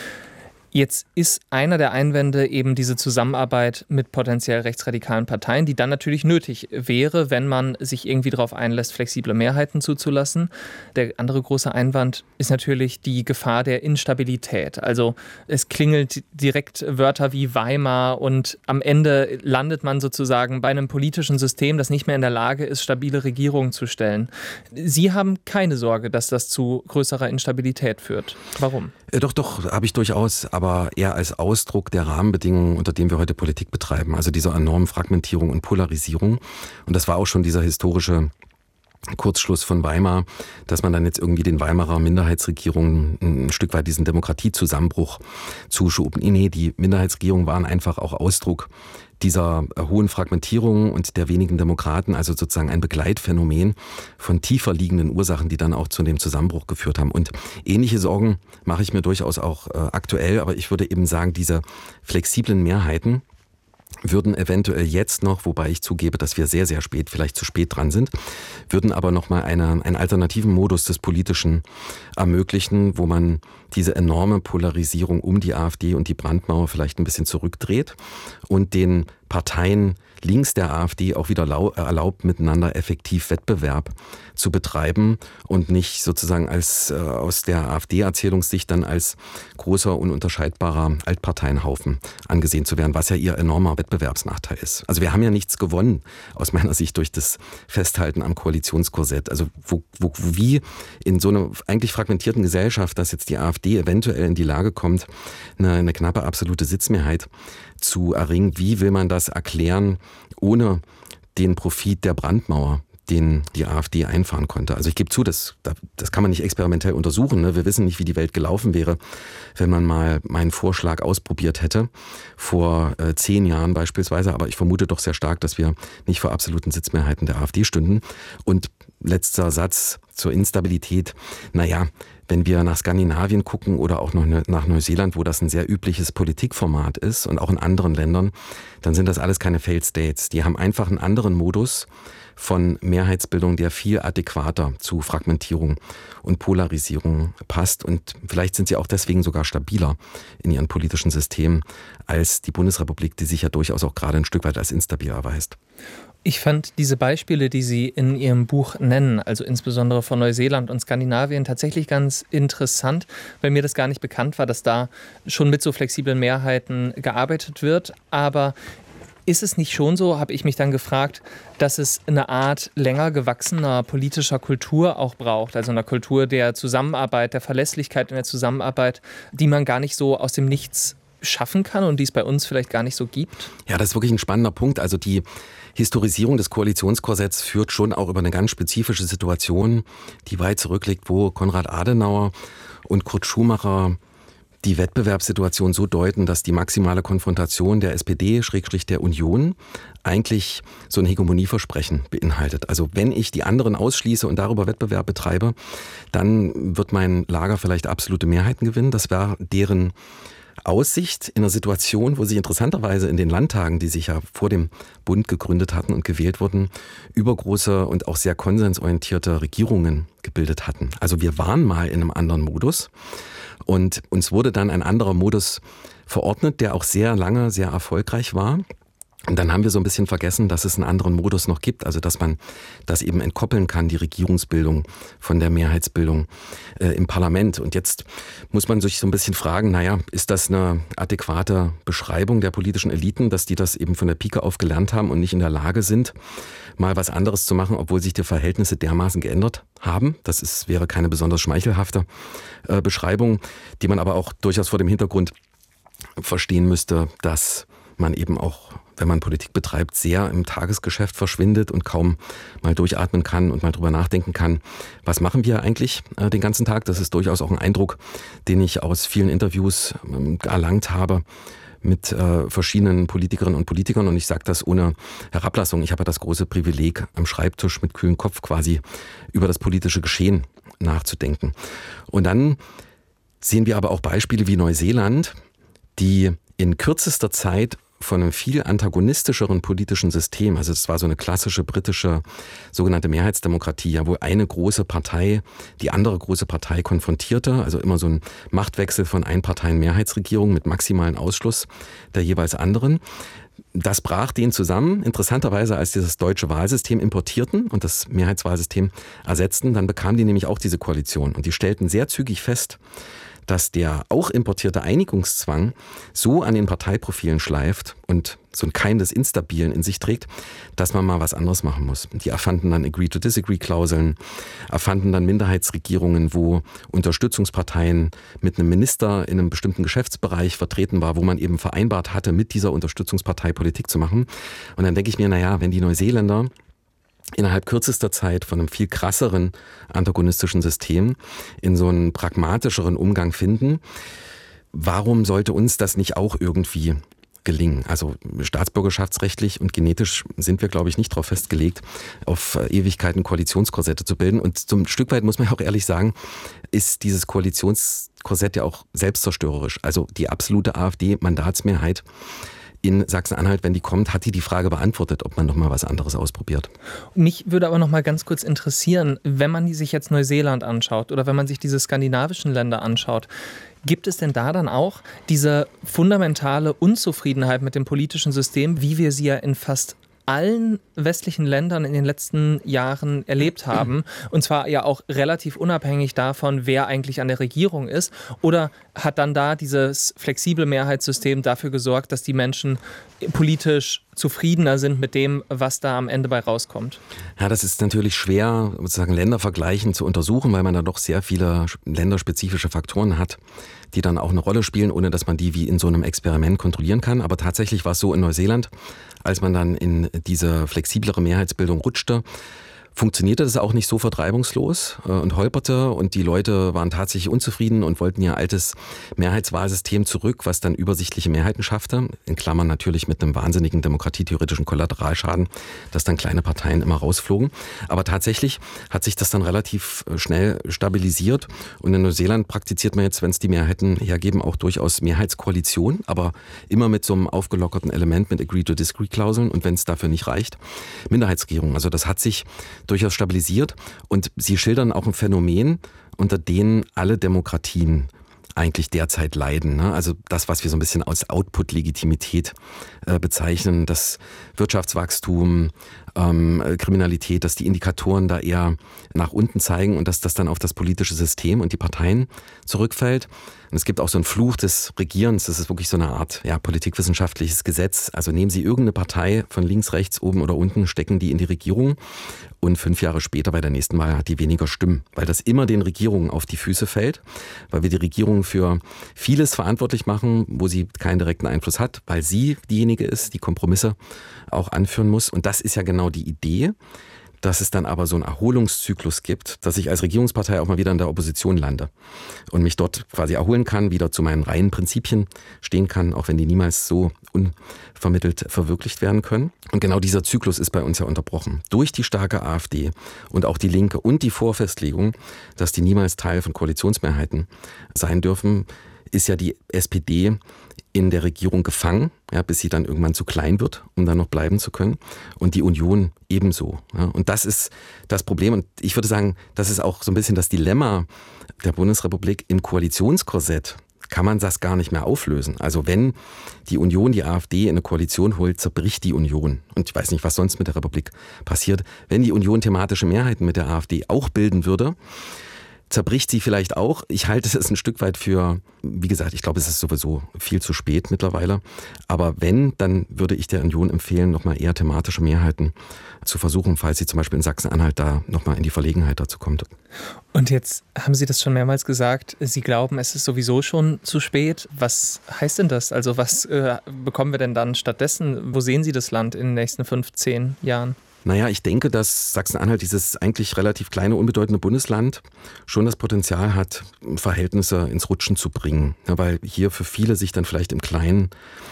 Jetzt ist einer der Einwände eben diese Zusammenarbeit mit potenziell rechtsradikalen Parteien, die dann natürlich nötig wäre, wenn man sich irgendwie darauf einlässt, flexible Mehrheiten zuzulassen. Der andere große Einwand ist natürlich die Gefahr der Instabilität. Also es klingelt direkt Wörter wie Weimar und am Ende landet man sozusagen bei einem politischen System, das nicht mehr in der Lage ist, stabile Regierungen zu stellen. Sie haben keine Sorge, dass das zu größerer Instabilität führt. Warum? Doch, habe ich durchaus, aber eher als Ausdruck der Rahmenbedingungen, unter denen wir heute Politik betreiben, also dieser enormen Fragmentierung und Polarisierung. Und das war auch schon dieser historische Kurzschluss von Weimar, dass man dann jetzt irgendwie den Weimarer Minderheitsregierungen ein Stück weit diesen Demokratiezusammenbruch zuschob. Nee, die Minderheitsregierungen waren einfach auch Ausdruck dieser hohen Fragmentierung und der wenigen Demokraten, also sozusagen ein Begleitphänomen von tiefer liegenden Ursachen, die dann auch zu dem Zusammenbruch geführt haben. Und ähnliche Sorgen mache ich mir durchaus auch aktuell, aber ich würde eben sagen, diese flexiblen Mehrheiten würden eventuell jetzt noch, wobei ich zugebe, dass wir sehr, sehr spät, vielleicht zu spät dran sind, würden aber nochmal einen alternativen Modus des Politischen ermöglichen, wo man diese enorme Polarisierung um die AfD und die Brandmauer vielleicht ein bisschen zurückdreht und den Parteien links der AfD auch wieder erlaubt, miteinander effektiv Wettbewerb zu betreiben und nicht sozusagen als aus der AfD-Erzählungssicht dann als großer, ununterscheidbarer Altparteienhaufen angesehen zu werden, was ja ihr enormer Wettbewerbsnachteil ist. Also wir haben ja nichts gewonnen, aus meiner Sicht, durch das Festhalten am Koalitionskorsett. Also wie in so einer eigentlich fragmentierten Gesellschaft, dass jetzt die AfD eventuell in die Lage kommt, eine knappe absolute Sitzmehrheit zu erringen, wie will man das erklären, ohne den Profit der Brandmauer, den die AfD einfahren konnte. Also ich gebe zu, das kann man nicht experimentell untersuchen. Ne? Wir wissen nicht, wie die Welt gelaufen wäre, wenn man mal meinen Vorschlag ausprobiert hätte, vor 10 Jahren beispielsweise. Aber ich vermute doch sehr stark, dass wir nicht vor absoluten Sitzmehrheiten der AfD stünden. Und letzter Satz zur Instabilität. Naja, wenn wir nach Skandinavien gucken oder auch noch nach Neuseeland, wo das ein sehr übliches Politikformat ist und auch in anderen Ländern, dann sind das alles keine Failed States. Die haben einfach einen anderen Modus von Mehrheitsbildung, der viel adäquater zu Fragmentierung und Polarisierung passt. Und vielleicht sind sie auch deswegen sogar stabiler in ihren politischen Systemen als die Bundesrepublik, die sich ja durchaus auch gerade ein Stück weit als instabil erweist. Ich fand diese Beispiele, die Sie in Ihrem Buch nennen, also insbesondere von Neuseeland und Skandinavien, tatsächlich ganz interessant, weil mir das gar nicht bekannt war, dass da schon mit so flexiblen Mehrheiten gearbeitet wird. Aber ist es nicht schon so, habe ich mich dann gefragt, dass es eine Art länger gewachsener politischer Kultur auch braucht, also einer Kultur der Zusammenarbeit, der Verlässlichkeit in der Zusammenarbeit, die man gar nicht so aus dem Nichts schaffen kann und die es bei uns vielleicht gar nicht so gibt? Ja, das ist wirklich ein spannender Punkt. Also die Historisierung des Koalitionskorsetts führt schon auch über eine ganz spezifische Situation, die weit zurückliegt, wo Konrad Adenauer und Kurt Schumacher die Wettbewerbssituation so deuten, dass die maximale Konfrontation der SPD/der Union eigentlich so ein Hegemonieversprechen beinhaltet. Also wenn ich die anderen ausschließe und darüber Wettbewerb betreibe, dann wird mein Lager vielleicht absolute Mehrheiten gewinnen. Das war deren Aussicht in einer Situation, wo sie interessanterweise in den Landtagen, die sich ja vor dem Bund gegründet hatten und gewählt wurden, übergroße und auch sehr konsensorientierte Regierungen gebildet hatten. Also wir waren mal in einem anderen Modus und uns wurde dann ein anderer Modus verordnet, der auch sehr lange sehr erfolgreich war. Und dann haben wir so ein bisschen vergessen, dass es einen anderen Modus noch gibt, also dass man das eben entkoppeln kann, die Regierungsbildung von der Mehrheitsbildung im Parlament. Und jetzt muss man sich so ein bisschen fragen, naja, ist das eine adäquate Beschreibung der politischen Eliten, dass die das eben von der Pike auf gelernt haben und nicht in der Lage sind, mal was anderes zu machen, obwohl sich die Verhältnisse dermaßen geändert haben? Das wäre keine besonders schmeichelhafte Beschreibung, die man aber auch durchaus vor dem Hintergrund verstehen müsste, dass man eben auch, wenn man Politik betreibt, sehr im Tagesgeschäft verschwindet und kaum mal durchatmen kann und mal drüber nachdenken kann, was machen wir eigentlich den ganzen Tag? Das ist durchaus auch ein Eindruck, den ich aus vielen Interviews erlangt habe mit verschiedenen Politikerinnen und Politikern. Und ich sage das ohne Herablassung. Ich habe das große Privileg, am Schreibtisch mit kühlem Kopf quasi über das politische Geschehen nachzudenken. Und dann sehen wir aber auch Beispiele wie Neuseeland, die in kürzester Zeit von einem viel antagonistischeren politischen System, also es war so eine klassische britische sogenannte Mehrheitsdemokratie, ja, wo eine große Partei die andere große Partei konfrontierte, also immer so ein Machtwechsel von Einparteien-Mehrheitsregierungen mit maximalen Ausschluss der jeweils anderen. Das brach denen zusammen, interessanterweise, als die das deutsche Wahlsystem importierten und das Mehrheitswahlsystem ersetzten, dann bekamen die nämlich auch diese Koalition und die stellten sehr zügig fest, dass der auch importierte Einigungszwang so an den Parteiprofilen schleift und so ein Keim des Instabilen in sich trägt, dass man mal was anderes machen muss. Die erfanden dann Agree-to-Disagree-Klauseln, erfanden dann Minderheitsregierungen, wo Unterstützungsparteien mit einem Minister in einem bestimmten Geschäftsbereich vertreten war, wo man eben vereinbart hatte, mit dieser Unterstützungspartei Politik zu machen. Und dann denke ich mir, naja, wenn die Neuseeländer innerhalb kürzester Zeit von einem viel krasseren antagonistischen System in so einen pragmatischeren Umgang finden, warum sollte uns das nicht auch irgendwie gelingen? Also staatsbürgerschaftsrechtlich und genetisch sind wir, glaube ich, nicht darauf festgelegt, auf Ewigkeiten Koalitionskorsette zu bilden. Und zum Stück weit muss man auch ehrlich sagen, ist dieses Koalitionskorsett ja auch selbstzerstörerisch. Also die absolute AfD-Mandatsmehrheit in Sachsen-Anhalt, wenn die kommt, hat die Frage beantwortet, ob man noch mal was anderes ausprobiert. Mich würde aber noch mal ganz kurz interessieren, wenn man sich jetzt Neuseeland anschaut oder wenn man sich diese skandinavischen Länder anschaut, gibt es denn da dann auch diese fundamentale Unzufriedenheit mit dem politischen System, wie wir sie ja in fast allen westlichen Ländern in den letzten Jahren erlebt haben, und zwar ja auch relativ unabhängig davon, wer eigentlich an der Regierung ist? Oder hat dann da dieses flexible Mehrheitssystem dafür gesorgt, dass die Menschen politisch zufriedener sind mit dem, was da am Ende bei rauskommt? Ja, das ist natürlich schwer, sozusagen Ländervergleichen zu untersuchen, weil man da doch sehr viele länderspezifische Faktoren hat, die dann auch eine Rolle spielen, ohne dass man die wie in so einem Experiment kontrollieren kann. Aber tatsächlich war es so in Neuseeland, als man dann in diese flexiblere Mehrheitsbildung rutschte, funktionierte das auch nicht sofort reibungslos und holperte und die Leute waren tatsächlich unzufrieden und wollten ihr altes Mehrheitswahlsystem zurück, was dann übersichtliche Mehrheiten schaffte, in Klammern natürlich mit einem wahnsinnigen demokratietheoretischen Kollateralschaden, dass dann kleine Parteien immer rausflogen. Aber tatsächlich hat sich das dann relativ schnell stabilisiert und in Neuseeland praktiziert man jetzt, wenn es die Mehrheiten hergeben, auch durchaus Mehrheitskoalition, aber immer mit so einem aufgelockerten Element mit Agree-to-Disagree-Klauseln und wenn es dafür nicht reicht, Minderheitsregierung. Also das hat sich durchaus stabilisiert und sie schildern auch ein Phänomen, unter dem alle Demokratien eigentlich derzeit leiden. Also das, was wir so ein bisschen als Output-Legitimität bezeichnen, das Wirtschaftswachstum, Kriminalität, dass die Indikatoren da eher nach unten zeigen und dass das dann auf das politische System und die Parteien zurückfällt. Und es gibt auch so einen Fluch des Regierens, das ist wirklich so eine Art politikwissenschaftliches Gesetz. Also nehmen Sie irgendeine Partei von links, rechts, oben oder unten, stecken die in die Regierung und 5 Jahre später bei der nächsten Wahl hat die weniger Stimmen, weil das immer den Regierungen auf die Füße fällt, weil wir die Regierung für vieles verantwortlich machen, wo sie keinen direkten Einfluss hat, weil sie diejenige ist, die Kompromisse auch anführen muss. Und das ist ja genau die Idee, dass es dann aber so einen Erholungszyklus gibt, dass ich als Regierungspartei auch mal wieder in der Opposition lande und mich dort quasi erholen kann, wieder zu meinen reinen Prinzipien stehen kann, auch wenn die niemals so unvermittelt verwirklicht werden können. Und genau dieser Zyklus ist bei uns ja unterbrochen. Durch die starke AfD und auch die Linke und die Vorfestlegung, dass die niemals Teil von Koalitionsmehrheiten sein dürfen, ist ja die SPD in der Regierung gefangen, bis sie dann irgendwann zu klein wird, um dann noch bleiben zu können. Und die Union ebenso. Und das ist das Problem. Und ich würde sagen, das ist auch so ein bisschen das Dilemma der Bundesrepublik. Im Koalitionskorsett kann man das gar nicht mehr auflösen. Also wenn die Union die AfD in eine Koalition holt, zerbricht die Union. Und ich weiß nicht, was sonst mit der Republik passiert. Wenn die Union thematische Mehrheiten mit der AfD auch bilden würde, zerbricht sie vielleicht auch. Ich halte es ein Stück weit für, wie gesagt, ich glaube, es ist sowieso viel zu spät mittlerweile. Aber wenn, dann würde ich der Union empfehlen, nochmal eher thematische Mehrheiten zu versuchen, falls sie zum Beispiel in Sachsen-Anhalt da nochmal in die Verlegenheit dazu kommt. Und jetzt haben Sie das schon mehrmals gesagt, Sie glauben, es ist sowieso schon zu spät. Was heißt denn das? Also was bekommen wir denn dann stattdessen? Wo sehen Sie das Land in den nächsten 15 Jahren? Naja, ich denke, dass Sachsen-Anhalt, dieses eigentlich relativ kleine, unbedeutende Bundesland, schon das Potenzial hat, Verhältnisse ins Rutschen zu bringen. Ja, weil hier für viele sich dann vielleicht im Kleinen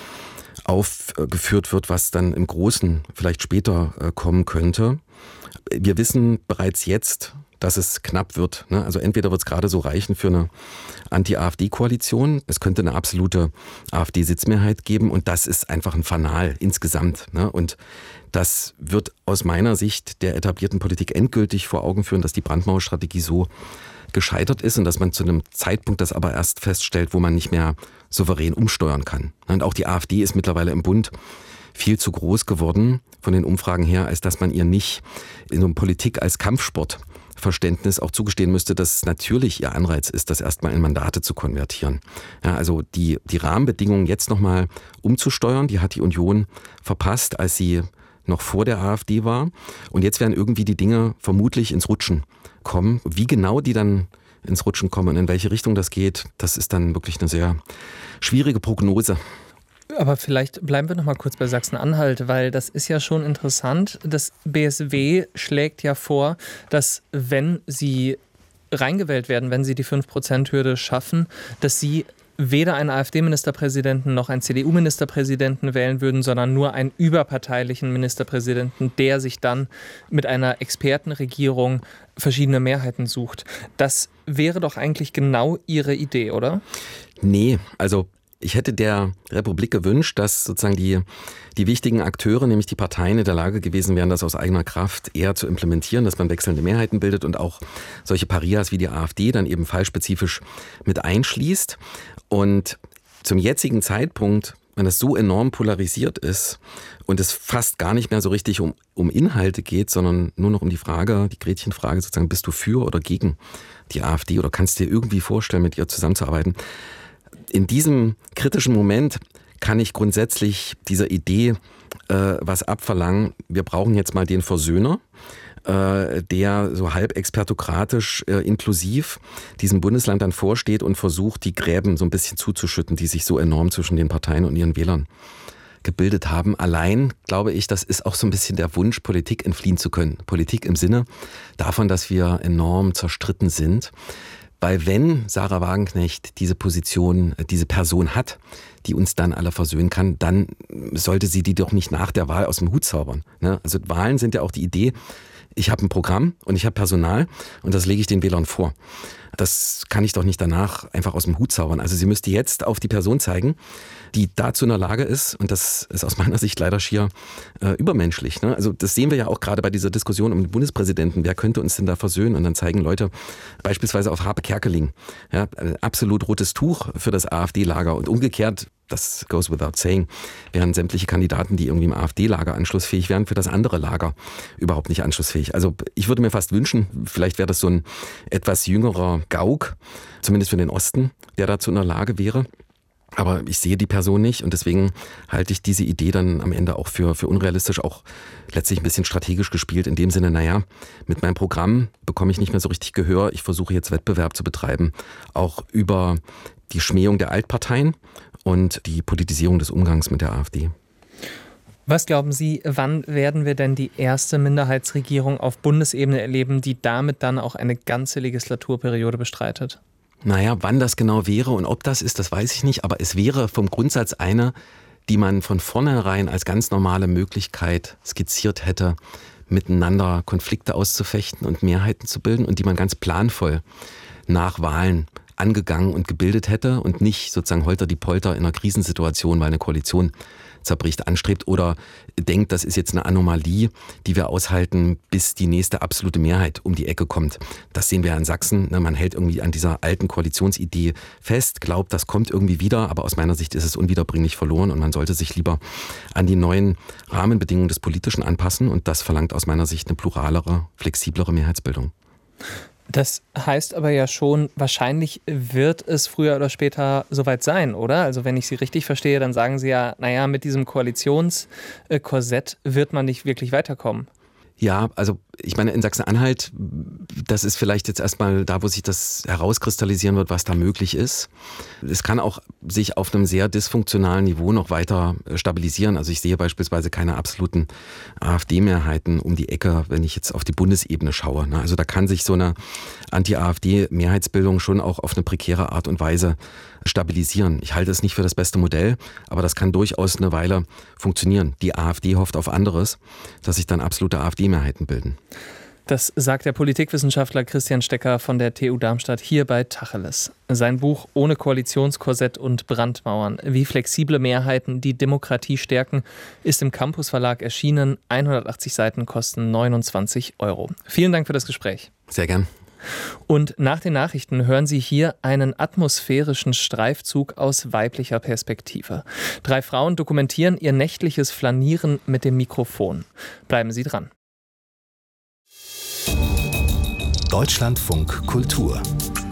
aufgeführt wird, was dann im Großen vielleicht später kommen könnte. Wir wissen bereits jetzt, dass es knapp wird. Also entweder wird es gerade so reichen für eine Anti-AfD-Koalition, es könnte eine absolute AfD-Sitzmehrheit geben und das ist einfach ein Fanal insgesamt. Und das wird aus meiner Sicht der etablierten Politik endgültig vor Augen führen, dass die Brandmauerstrategie so gescheitert ist und dass man zu einem Zeitpunkt das aber erst feststellt, wo man nicht mehr souverän umsteuern kann. Und auch die AfD ist mittlerweile im Bund viel zu groß geworden von den Umfragen her, als dass man ihr nicht in so einer Politik als Kampfsportverständnis auch zugestehen müsste, dass es natürlich ihr Anreiz ist, das erstmal in Mandate zu konvertieren. Ja, also die Rahmenbedingungen jetzt nochmal umzusteuern, die hat die Union verpasst, als sie noch vor der AfD war. Und jetzt werden irgendwie die Dinge vermutlich ins Rutschen kommen. Wie genau die dann ins Rutschen kommen und in welche Richtung das geht, das ist dann wirklich eine sehr schwierige Prognose. Aber vielleicht bleiben wir noch mal kurz bei Sachsen-Anhalt, weil das ist ja schon interessant. Das BSW schlägt ja vor, dass wenn Sie reingewählt werden, wenn Sie die 5%-Hürde schaffen, dass Sie weder einen AfD-Ministerpräsidenten noch einen CDU-Ministerpräsidenten wählen würden, sondern nur einen überparteilichen Ministerpräsidenten, der sich dann mit einer Expertenregierung verschiedene Mehrheiten sucht. Das wäre doch eigentlich genau Ihre Idee, oder? Nee, also ich hätte der Republik gewünscht, dass sozusagen die wichtigen Akteure, nämlich die Parteien, in der Lage gewesen wären, das aus eigener Kraft eher zu implementieren, dass man wechselnde Mehrheiten bildet und auch solche Parias wie die AfD dann eben fallspezifisch mit einschließt. Und zum jetzigen Zeitpunkt, wenn das so enorm polarisiert ist und es fast gar nicht mehr so richtig um Inhalte geht, sondern nur noch um die Frage, die Gretchenfrage sozusagen, bist du für oder gegen die AfD oder kannst du dir irgendwie vorstellen, mit ihr zusammenzuarbeiten? In diesem kritischen Moment kann ich grundsätzlich dieser Idee was abverlangen. Wir brauchen jetzt mal den Versöhner, der so halb expertokratisch inklusiv diesem Bundesland dann vorsteht und versucht, die Gräben so ein bisschen zuzuschütten, die sich so enorm zwischen den Parteien und ihren Wählern gebildet haben. Allein, glaube ich, das ist auch so ein bisschen der Wunsch, Politik entfliehen zu können. Politik im Sinne davon, dass wir enorm zerstritten sind. Weil wenn Sarah Wagenknecht diese Position, diese Person hat, die uns dann alle versöhnen kann, dann sollte sie die doch nicht nach der Wahl aus dem Hut zaubern. Also Wahlen sind ja auch die Idee, ich habe ein Programm und ich habe Personal und das lege ich den Wählern vor. Das kann ich doch nicht danach einfach aus dem Hut zaubern. Also sie müsste jetzt auf die Person zeigen, die dazu in der Lage ist, und das ist aus meiner Sicht leider schier übermenschlich. Also das sehen wir ja auch gerade bei dieser Diskussion um den Bundespräsidenten. Wer könnte uns denn da versöhnen? Und dann zeigen Leute beispielsweise auf Harpe Kerkeling, absolut rotes Tuch für das AfD-Lager und umgekehrt, das goes without saying, wären sämtliche Kandidaten, die irgendwie im AfD-Lager anschlussfähig wären, für das andere Lager überhaupt nicht anschlussfähig. Also ich würde mir fast wünschen, vielleicht wäre das so ein etwas jüngerer Gauck, zumindest für den Osten, der dazu in der Lage wäre. Aber ich sehe die Person nicht und deswegen halte ich diese Idee dann am Ende auch für unrealistisch, auch letztlich ein bisschen strategisch gespielt. In dem Sinne, mit meinem Programm bekomme ich nicht mehr so richtig Gehör. Ich versuche jetzt Wettbewerb zu betreiben, auch über die Schmähung der Altparteien und die Politisierung des Umgangs mit der AfD. Was glauben Sie, wann werden wir denn die erste Minderheitsregierung auf Bundesebene erleben, die damit dann auch eine ganze Legislaturperiode bestreitet? Wann das genau wäre und ob das ist, das weiß ich nicht. Aber es wäre vom Grundsatz eine, die man von vornherein als ganz normale Möglichkeit skizziert hätte, miteinander Konflikte auszufechten und Mehrheiten zu bilden und die man ganz planvoll nach Wahlen angegangen und gebildet hätte und nicht sozusagen holter die Polter in einer Krisensituation, weil eine Koalition zerbricht, anstrebt oder denkt, das ist jetzt eine Anomalie, die wir aushalten, bis die nächste absolute Mehrheit um die Ecke kommt. Das sehen wir ja in Sachsen. Man hält irgendwie an dieser alten Koalitionsidee fest, glaubt, das kommt irgendwie wieder, aber aus meiner Sicht ist es unwiederbringlich verloren und man sollte sich lieber an die neuen Rahmenbedingungen des Politischen anpassen und das verlangt aus meiner Sicht eine pluralere, flexiblere Mehrheitsbildung. Das heißt aber ja schon, wahrscheinlich wird es früher oder später soweit sein, oder? Also wenn ich Sie richtig verstehe, dann sagen Sie ja, mit diesem Koalitionskorsett wird man nicht wirklich weiterkommen. Ja, also ich meine, in Sachsen-Anhalt, das ist vielleicht jetzt erstmal da, wo sich das herauskristallisieren wird, was da möglich ist. Es kann auch sich auf einem sehr dysfunktionalen Niveau noch weiter stabilisieren. Also ich sehe beispielsweise keine absoluten AfD-Mehrheiten um die Ecke, wenn ich jetzt auf die Bundesebene schaue. Also da kann sich so eine Anti-AfD-Mehrheitsbildung schon auch auf eine prekäre Art und Weise stabilisieren. Ich halte es nicht für das beste Modell, aber das kann durchaus eine Weile funktionieren. Die AfD hofft auf anderes, dass sich dann absolute AfD-Mehrheiten bilden. Das sagt der Politikwissenschaftler Christian Stecker von der TU Darmstadt hier bei Tacheles. Sein Buch Ohne Koalitionskorsett und Brandmauern, wie flexible Mehrheiten die Demokratie stärken, ist im Campus Verlag erschienen. 180 Seiten kosten 29 €. Vielen Dank für das Gespräch. Sehr gern. Und nach den Nachrichten hören Sie hier einen atmosphärischen Streifzug aus weiblicher Perspektive. 3 Frauen dokumentieren ihr nächtliches Flanieren mit dem Mikrofon. Bleiben Sie dran. Deutschlandfunk Kultur.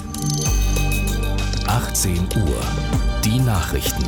18 Uhr. Die Nachrichten.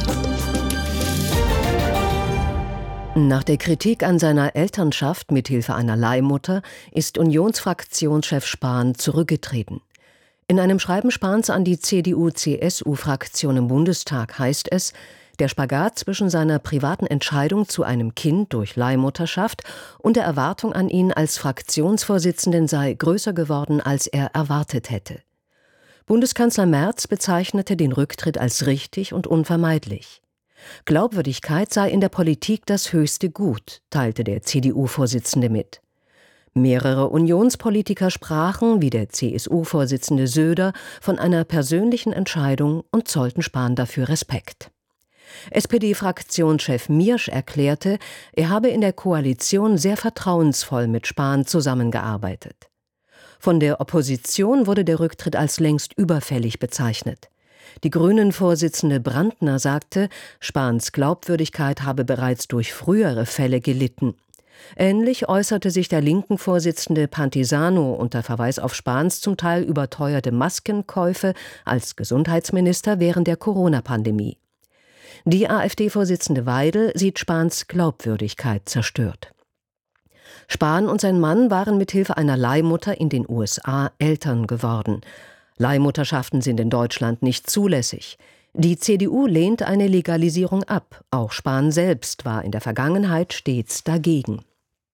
Nach der Kritik an seiner Elternschaft mithilfe einer Leihmutter ist Unionsfraktionschef Spahn zurückgetreten. In einem Schreiben Spahns an die CDU-CSU-Fraktion im Bundestag heißt es, der Spagat zwischen seiner privaten Entscheidung zu einem Kind durch Leihmutterschaft und der Erwartung an ihn als Fraktionsvorsitzenden sei größer geworden, als er erwartet hätte. Bundeskanzler Merz bezeichnete den Rücktritt als richtig und unvermeidlich. Glaubwürdigkeit sei in der Politik das höchste Gut, teilte der CDU-Vorsitzende mit. Mehrere Unionspolitiker sprachen, wie der CSU-Vorsitzende Söder, von einer persönlichen Entscheidung und zollten Spahn dafür Respekt. SPD-Fraktionschef Miersch erklärte, er habe in der Koalition sehr vertrauensvoll mit Spahn zusammengearbeitet. Von der Opposition wurde der Rücktritt als längst überfällig bezeichnet. Die Grünen-Vorsitzende Brandner sagte, Spahns Glaubwürdigkeit habe bereits durch frühere Fälle gelitten. Ähnlich äußerte sich der Linken-Vorsitzende Pantisano unter Verweis auf Spahns zum Teil überteuerte Maskenkäufe als Gesundheitsminister während der Corona-Pandemie. Die AfD-Vorsitzende Weidel sieht Spahns Glaubwürdigkeit zerstört. Spahn und sein Mann waren mithilfe einer Leihmutter in den USA Eltern geworden. Leihmutterschaften sind in Deutschland nicht zulässig. Die CDU lehnt eine Legalisierung ab. Auch Spahn selbst war in der Vergangenheit stets dagegen.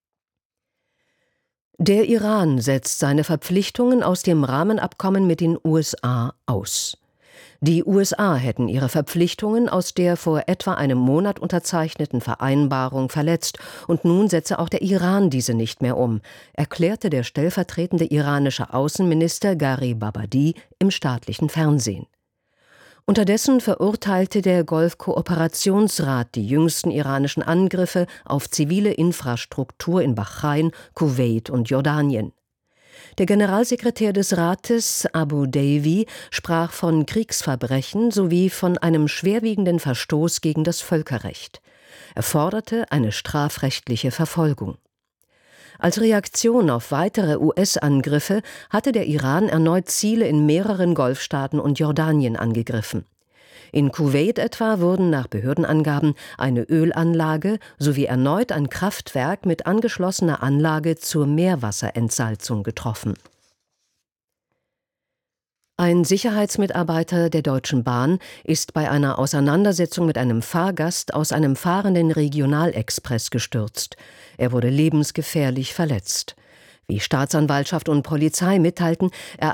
Der Iran setzt seine Verpflichtungen aus dem Rahmenabkommen mit den USA aus. Die USA hätten ihre Verpflichtungen aus der vor etwa einem Monat unterzeichneten Vereinbarung verletzt und nun setze auch der Iran diese nicht mehr um, erklärte der stellvertretende iranische Außenminister Gharib Abadi im staatlichen Fernsehen. Unterdessen verurteilte der Golfkooperationsrat die jüngsten iranischen Angriffe auf zivile Infrastruktur in Bahrain, Kuwait und Jordanien. Der Generalsekretär des Rates, Abu Davy, sprach von Kriegsverbrechen sowie von einem schwerwiegenden Verstoß gegen das Völkerrecht. Er forderte eine strafrechtliche Verfolgung. Als Reaktion auf weitere US-Angriffe hatte der Iran erneut Ziele in mehreren Golfstaaten und Jordanien angegriffen. In Kuwait etwa wurden nach Behördenangaben eine Ölanlage sowie erneut ein Kraftwerk mit angeschlossener Anlage zur Meerwasserentsalzung getroffen. Ein Sicherheitsmitarbeiter der Deutschen Bahn ist bei einer Auseinandersetzung mit einem Fahrgast aus einem fahrenden Regionalexpress gestürzt. Er wurde lebensgefährlich verletzt. Wie Staatsanwaltschaft und Polizei mitteilten,